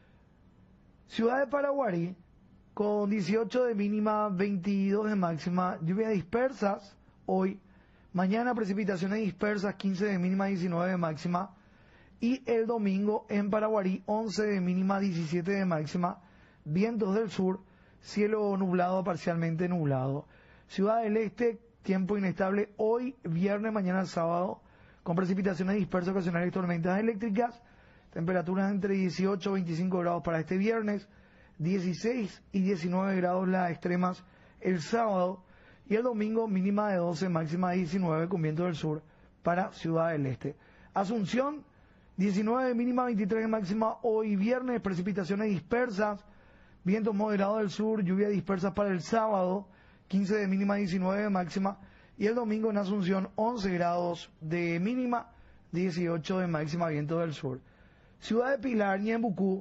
Ciudad de Paraguarí, con dieciocho de mínima, veintidós de máxima, lluvias dispersas hoy. Mañana precipitaciones dispersas, quince de mínima, diecinueve de máxima. Y el domingo en Paraguarí, once de mínima, diecisiete de máxima. Vientos del sur, cielo nublado, parcialmente nublado. Ciudad del Este, tiempo inestable hoy, viernes, mañana sábado, con precipitaciones dispersas, ocasionales tormentas eléctricas. Temperaturas entre dieciocho y veinticinco grados para este viernes. dieciséis y diecinueve grados las extremas el sábado. Y el domingo mínima de doce, máxima de diecinueve con viento del sur para Ciudad del Este. Asunción, diecinueve de mínima, veintitrés de máxima hoy viernes, precipitaciones dispersas, vientos moderados del sur, lluvia dispersas para el sábado, quince de mínima, diecinueve de máxima. Y el domingo en Asunción, once grados de mínima, dieciocho de máxima, viento del sur. Ciudad de Pilar, Ñembucú,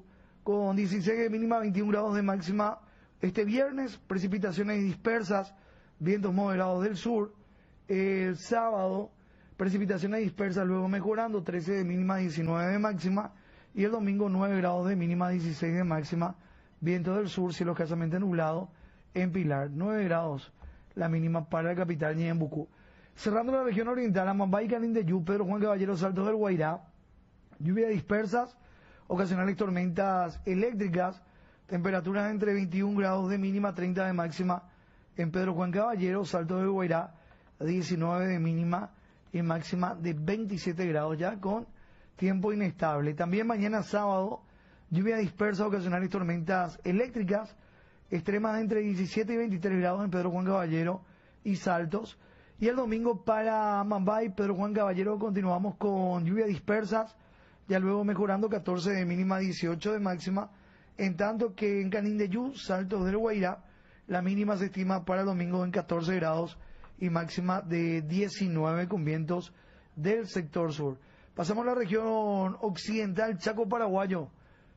con dieciséis de mínima, veintiún grados de máxima. Este viernes, precipitaciones dispersas, vientos moderados del sur. El sábado, precipitaciones dispersas, luego mejorando, trece de mínima, diecinueve de máxima. Y el domingo, nueve grados de mínima, dieciséis de máxima. Viento del sur, cielo escasamente nublado en Pilar, nueve grados la mínima para la capital Ñembucú. Cerrando la región oriental, Amambay, Canindeyú, Pedro Juan Caballero, Saltos del Guairá, lluvias dispersas, ocasionales tormentas eléctricas, temperaturas entre veintiún grados de mínima, treinta de máxima en Pedro Juan Caballero, Saltos del Guairá, diecinueve de mínima y máxima de veintisiete grados, ya con tiempo inestable. También mañana sábado, lluvia dispersa, ocasionales tormentas eléctricas, extremas de entre diecisiete y veintitrés grados en Pedro Juan Caballero y Saltos. Y el domingo para Mambay, Pedro Juan Caballero, continuamos con lluvias dispersas, ya luego mejorando, catorce de mínima, dieciocho de máxima, en tanto que en Canindeyú, Saltos del Guairá, la mínima se estima para el domingo en catorce grados y máxima de diecinueve con vientos del sector sur. Pasamos a la región occidental, Chaco Paraguayo.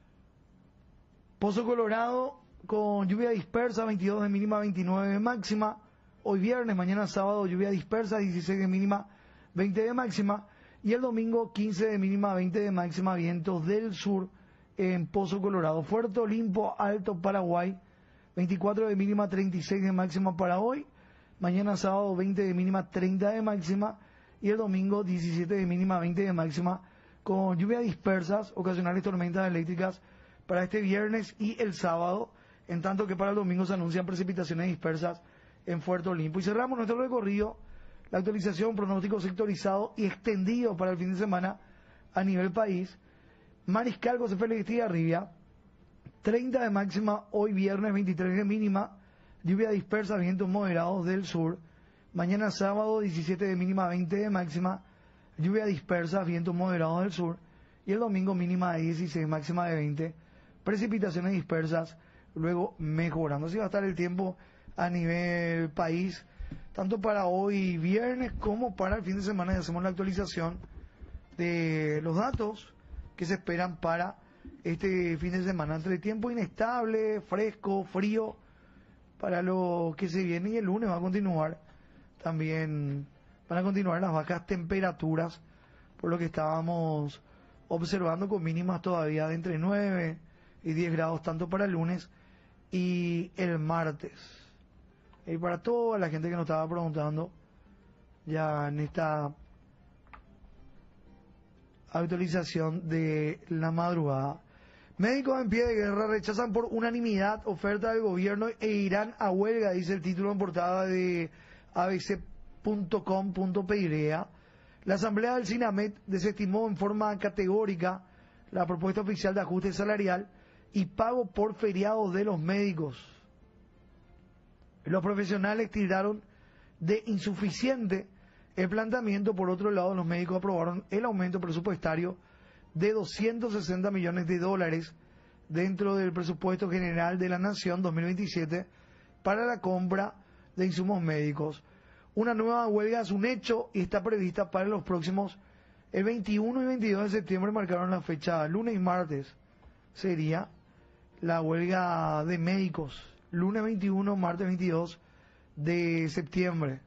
Pozo Colorado con lluvia dispersa, veintidós de mínima, veintinueve de máxima. Hoy viernes, mañana sábado, lluvia dispersa, dieciséis de mínima, veinte de máxima. Y el domingo, quince de mínima, veinte de máxima, vientos del sur en Pozo Colorado. Fuerte Olimpo, Alto Paraguay, veinticuatro de mínima, treinta y seis de máxima para hoy. Mañana sábado, veinte de mínima, treinta de máxima. Y el domingo, diecisiete de mínima, veinte de máxima, con lluvias dispersas, ocasionales tormentas eléctricas para este viernes y el sábado, en tanto que para el domingo se anuncian precipitaciones dispersas en Fuerte Olimpo. Y cerramos nuestro recorrido, la actualización, pronóstico sectorizado y extendido para el fin de semana a nivel país. Mariscal, José Félix Estigarribia, treinta de máxima, hoy viernes, veintitrés de mínima, lluvia dispersa, vientos moderados del sur. Mañana sábado, diecisiete de mínima, veinte de máxima, lluvia dispersa, vientos moderados del sur. Y el domingo mínima de dieciséis, máxima de veinte, precipitaciones dispersas, luego mejorando. Así va a estar el tiempo a nivel país, tanto para hoy viernes como para el fin de semana. Y hacemos la actualización de los datos que se esperan para este fin de semana. Entre tiempo inestable, fresco, frío, para lo que se viene, y el lunes va a continuar también, van a continuar las bajas temperaturas, por lo que estábamos observando, con mínimas todavía de entre nueve y diez grados, tanto para el lunes y el martes. Y para toda la gente que nos estaba preguntando, ya en esta actualización de la madrugada. Médicos en pie de guerra rechazan por unanimidad oferta del gobierno e irán a huelga, dice el título en portada de a b c punto com punto p y. La Asamblea del SINAMED desestimó en forma categórica la propuesta oficial de ajuste salarial y pago por feriados de los médicos. Los profesionales tildaron de insuficiente el planteamiento. Por otro lado, los médicos aprobaron el aumento presupuestario de doscientos sesenta millones de dólares dentro del presupuesto general de la Nación dos mil veintisiete para la compra de insumos médicos. Una nueva huelga es un hecho y está prevista para los próximos, el veintiuno y veintidós de septiembre marcaron la fecha, lunes y martes sería la huelga de médicos, lunes veintiuno, martes veintidós de septiembre.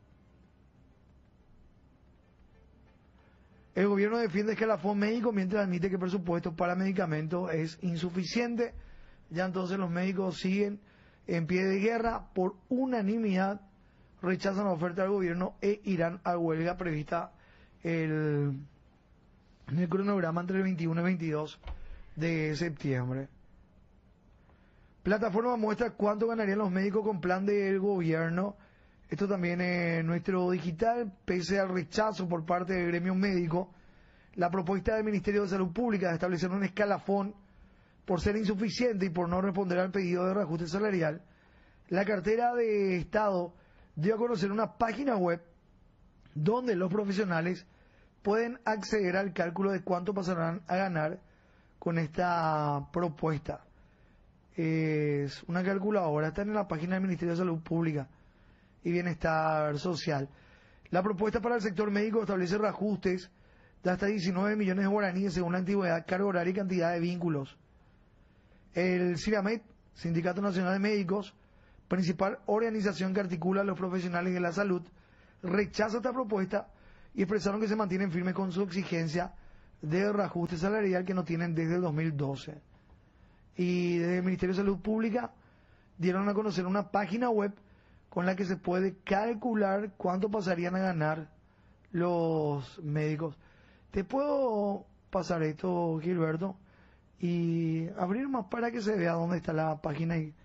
El gobierno defiende escalafón médico mientras admite que el presupuesto para medicamentos es insuficiente. Ya entonces los médicos siguen en pie de guerra, por unanimidad rechazan la oferta del gobierno e irán a huelga prevista el, en el cronograma entre el veintiuno y veintidós de septiembre. Plataforma muestra cuánto ganarían los médicos con plan del gobierno. Esto también es nuestro digital. Pese al rechazo por parte del gremio médico, la propuesta del Ministerio de Salud Pública de establecer un escalafón por ser insuficiente y por no responder al pedido de reajuste salarial, la cartera de Estado dio a conocer una página web donde los profesionales pueden acceder al cálculo de cuánto pasarán a ganar con esta propuesta. Es una calculadora, está en la página del Ministerio de Salud Pública y Bienestar Social. La propuesta para el sector médico establece reajustes de hasta diecinueve millones de guaraníes según la antigüedad, carga horaria y cantidad de vínculos. El CIRAMED, Sindicato Nacional de Médicos, principal organización que articula a los profesionales de la salud, rechaza esta propuesta y expresaron que se mantienen firmes con su exigencia de reajuste salarial que no tienen desde el dos mil doce. Y desde el Ministerio de Salud Pública dieron a conocer una página web con la que se puede calcular cuánto pasarían a ganar los médicos. Te puedo pasar esto, Gilberto, y abrir más para que se vea dónde está la página. Y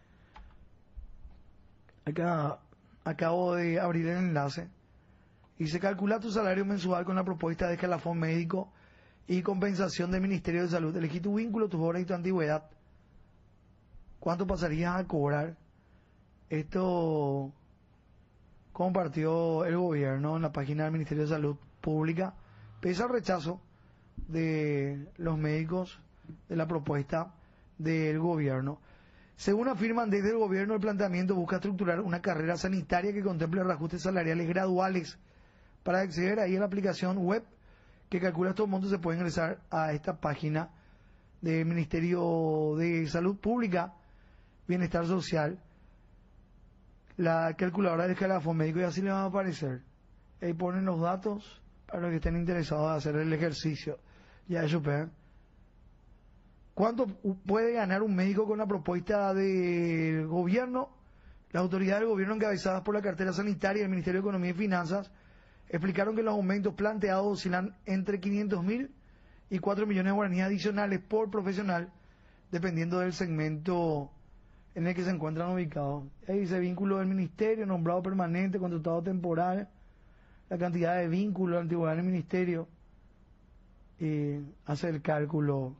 acá acabo de abrir el enlace y se calcula tu salario mensual con la propuesta de escalafón médico y compensación del Ministerio de Salud. Elegí tu vínculo, tus horas y tu antigüedad. ¿Cuánto pasarías a cobrar? Esto compartió el gobierno en la página del Ministerio de Salud Pública, pese al rechazo de los médicos de la propuesta del gobierno. Según afirman desde el gobierno, el planteamiento busca estructurar una carrera sanitaria que contemple reajustes salariales graduales. Para acceder ahí a la aplicación web que calcula estos montos se puede ingresar a esta página del Ministerio de Salud Pública, Bienestar Social, la calculadora del escalafón médico, y así les va a aparecer. Ahí ponen los datos para los que estén interesados en hacer el ejercicio. Ya eso, vean. ¿Cuánto puede ganar un médico con la propuesta del gobierno? Las autoridades del gobierno, encabezadas por la cartera sanitaria y el Ministerio de Economía y Finanzas, explicaron que los aumentos planteados oscilan entre quinientos mil y cuatro millones de guaraníes adicionales por profesional, dependiendo del segmento en el que se encuentran ubicados. Ahí dice vínculo del ministerio, nombrado permanente, contratado temporal, la cantidad de vínculos, la antigüedad del ministerio, y hace el cálculo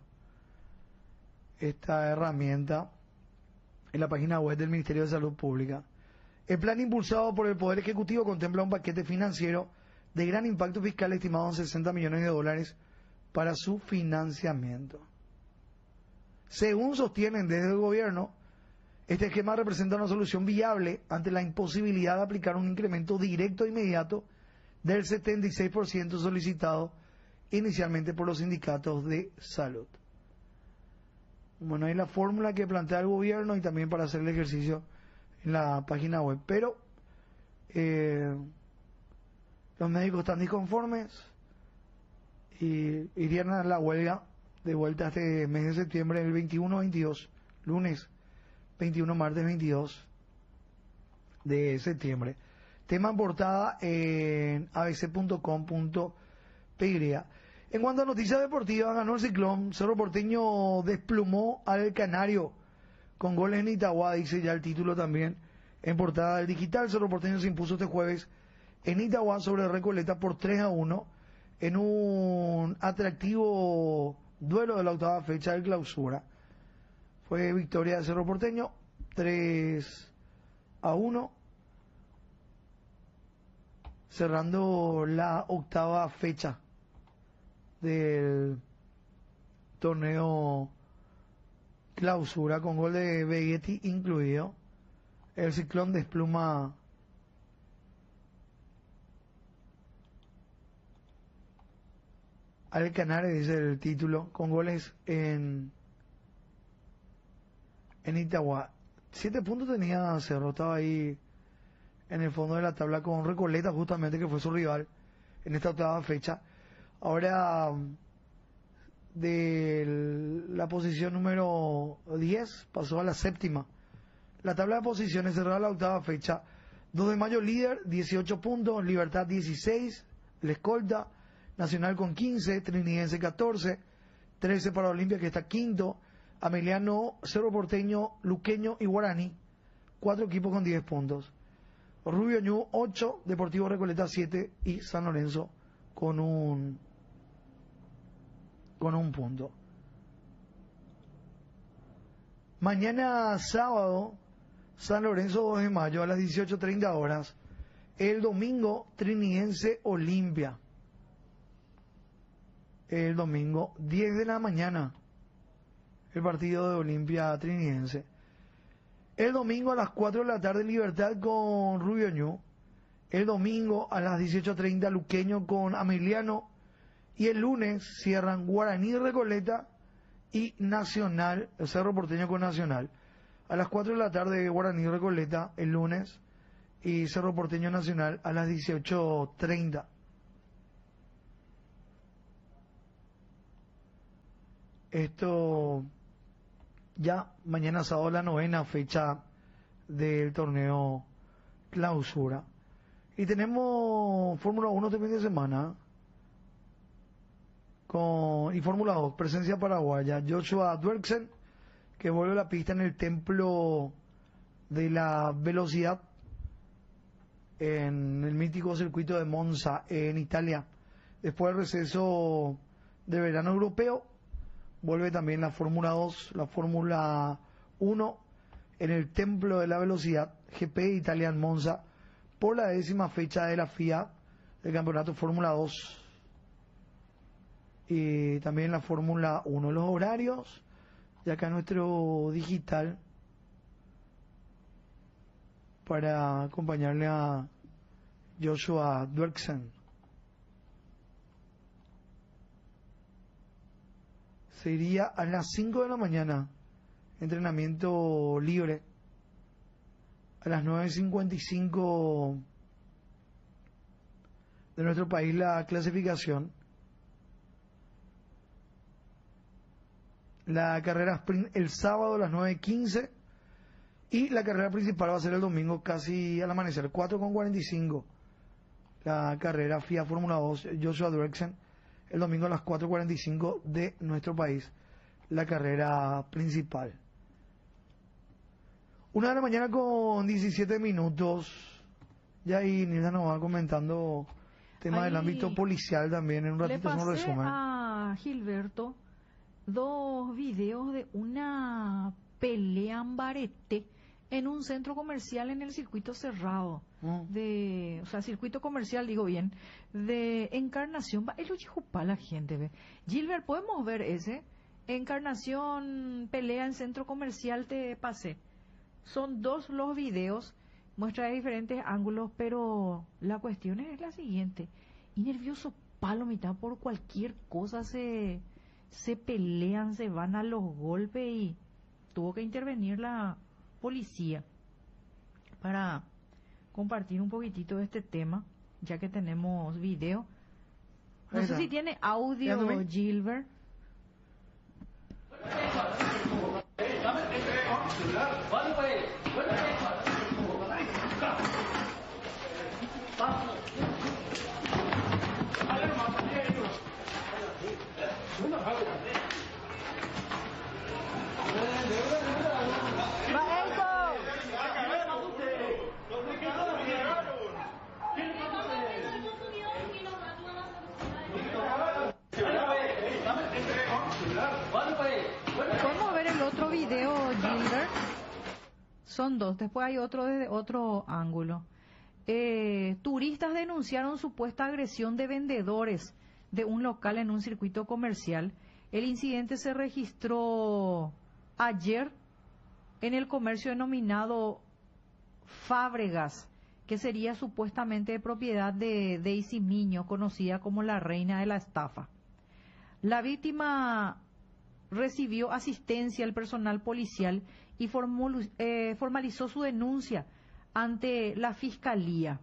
esta herramienta en la página web del Ministerio de Salud Pública. El plan impulsado por el Poder Ejecutivo contempla un paquete financiero de gran impacto fiscal estimado en sesenta millones de dólares para su financiamiento. Según sostienen desde el gobierno, este esquema representa una solución viable ante la imposibilidad de aplicar un incremento directo e inmediato del setenta y seis por ciento solicitado inicialmente por los sindicatos de salud. Bueno, hay la fórmula que plantea el gobierno y también para hacer el ejercicio en la página web. Pero eh, los médicos están disconformes y irían a la huelga de vuelta este mes de septiembre, el veintiuno veintidós, lunes veintiuno, martes veintidós de septiembre. Tema en portada en a b c punto com punto p y. En cuanto a noticias deportivas, ganó el Ciclón. Cerro Porteño desplumó al Canario con goles en Itagua, dice ya el título también en portada del digital. Cerro Porteño se impuso este jueves en Itagua sobre Recoleta por tres a uno en un atractivo duelo de la octava fecha de clausura. Fue victoria de Cerro Porteño, tres a uno, cerrando la octava fecha del torneo clausura, con gol de Vegetti incluido. El Ciclón despluma al Canario, dice el título, con goles en en Itagua. Siete puntos tenía Cerro, estaba ahí en el fondo de la tabla con Recoleta, justamente, que fue su rival en esta octava fecha. Ahora, de la posición número diez pasó a la séptima. La tabla de posiciones cerrada la octava fecha. dos de mayo líder, dieciocho puntos, Libertad dieciséis, La Escolta, Nacional con quince, Trinidense catorce, trece para Olimpia, que está quinto, Ameliano, Cerro Porteño, Luqueño y Guaraní, cuatro equipos con diez puntos. Rubio Ñu ocho, Deportivo Recoleta siete y San Lorenzo con un con un punto. Mañana sábado, San Lorenzo dos de mayo a las dieciocho treinta horas. El domingo, Trinidense Olimpia. El domingo, diez de la mañana, el partido de Olimpia Trinidense. El domingo a las cuatro de la tarde, Libertad con Rubio Ñu. El domingo a las dieciocho treinta, Luqueño con Ameliano. Y el lunes cierran Guaraní Recoleta y Nacional, el Cerro Porteño con Nacional. A las cuatro de la tarde Guaraní Recoleta el lunes y Cerro Porteño Nacional a las dieciocho treinta. Esto ya mañana sábado la novena fecha del torneo Clausura. Y tenemos Fórmula uno este fin de semana con, y Fórmula dos, presencia paraguaya. Joshua Duerksen, que vuelve a la pista en el templo de la velocidad en el mítico circuito de Monza en Italia. Después del receso de verano europeo, vuelve también la Fórmula dos, la Fórmula uno en el templo de la velocidad G P Italia en Monza por la décima fecha de la F I A del campeonato Fórmula dos y también la Fórmula uno. Los horarios y acá nuestro digital para acompañarle a Joshua Duerksen. Sería a las cinco de la mañana, entrenamiento libre. A las nueve cincuenta y cinco de nuestro país la clasificación. La carrera sprint el sábado a las nueve quince y la carrera principal va a ser el domingo casi al amanecer, cuatro con cuarenta y cinco. La carrera F I A Fórmula dos, Joshua Duerksen, el domingo a las cuatro cuarenta y cinco de nuestro país, la carrera principal. Una de la mañana con diecisiete minutos. Ya ahí Nilda nos va comentando tema Ahí del ámbito policial también. En un ratito le es un pasé resumen. a Gilberto dos videos de una pelea en barete en un centro comercial en el circuito cerrado. Mm. De, o sea, circuito comercial, digo bien, de Encarnación. Va, es lo dijo para la gente, ve. Gilbert, ¿podemos ver ese? Encarnación, pelea en centro comercial, te pasé. Son dos los videos, muestra de diferentes ángulos, pero la cuestión es la siguiente. Y nervioso palo, mitad por cualquier cosa se, se pelean, se van a los golpes y tuvo que intervenir la policía para compartir un poquitito de este tema, ya que tenemos video. No Ahí sé está. si tiene audio, Dígame. Gilbert. ¿Podemos ver el otro video, Gilbert? Son dos, después hay otro desde otro ángulo. Eh, turistas denunciaron supuesta agresión de vendedores de un local en un circuito comercial. El incidente se registró ayer en el comercio denominado Fábregas, que sería supuestamente de propiedad de Daisy Miño, conocida como la reina de la estafa. La víctima recibió asistencia al personal policial y formul- eh, formalizó su denuncia ante la fiscalía.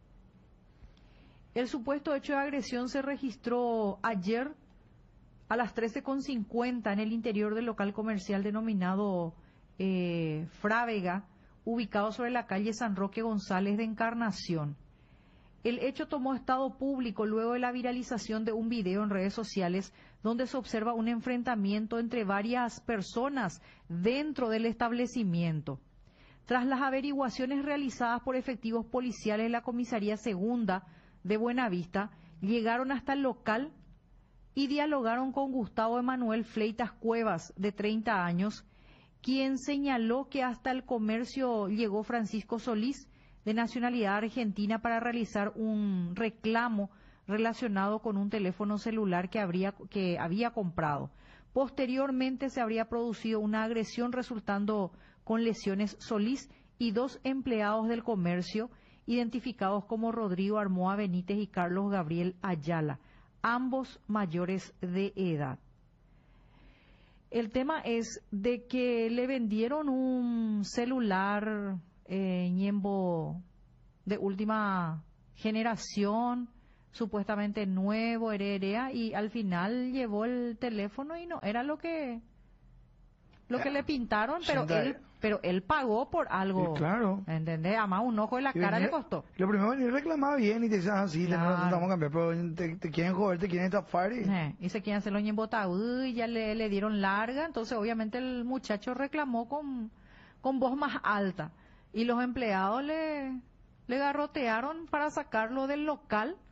El supuesto hecho de agresión se registró ayer a las trece con cincuenta en el interior del local comercial denominado eh, Frávega, ubicado sobre la calle San Roque González de Encarnación. El hecho tomó estado público luego de la viralización de un video en redes sociales donde se observa un enfrentamiento entre varias personas dentro del establecimiento. Tras las averiguaciones realizadas por efectivos policiales de la Comisaría Segunda de Buenavista, llegaron hasta el local y dialogaron con Gustavo Emanuel Fleitas Cuevas, de treinta años, quien señaló que hasta el comercio llegó Francisco Solís, de nacionalidad argentina, para realizar un reclamo relacionado con un teléfono celular que, habría, que había comprado. Posteriormente se habría producido una agresión resultando con lesiones Solís y dos empleados del comercio, identificados como Rodrigo Armoa Benítez y Carlos Gabriel Ayala, ambos mayores de edad. El tema es de que le vendieron un celular eh, ñembo de última generación, supuestamente nuevo, heredera, y al final llevó el teléfono y no era lo que lo que le pintaron, pero él pero él pagó por algo. Sí, claro. ¿Entendés? Además un ojo de la Y cara venía- le costó. Lo primero venir reclamaba bien y te dicen así, Claro. no vamos a cambiar, pero te, te quieren joder, te quieren estafar y... Eh, y se quieren hacerlo en Botaú y ya le, le dieron larga, entonces obviamente el muchacho reclamó con, con voz más alta y los empleados le, le garrotearon para sacarlo del local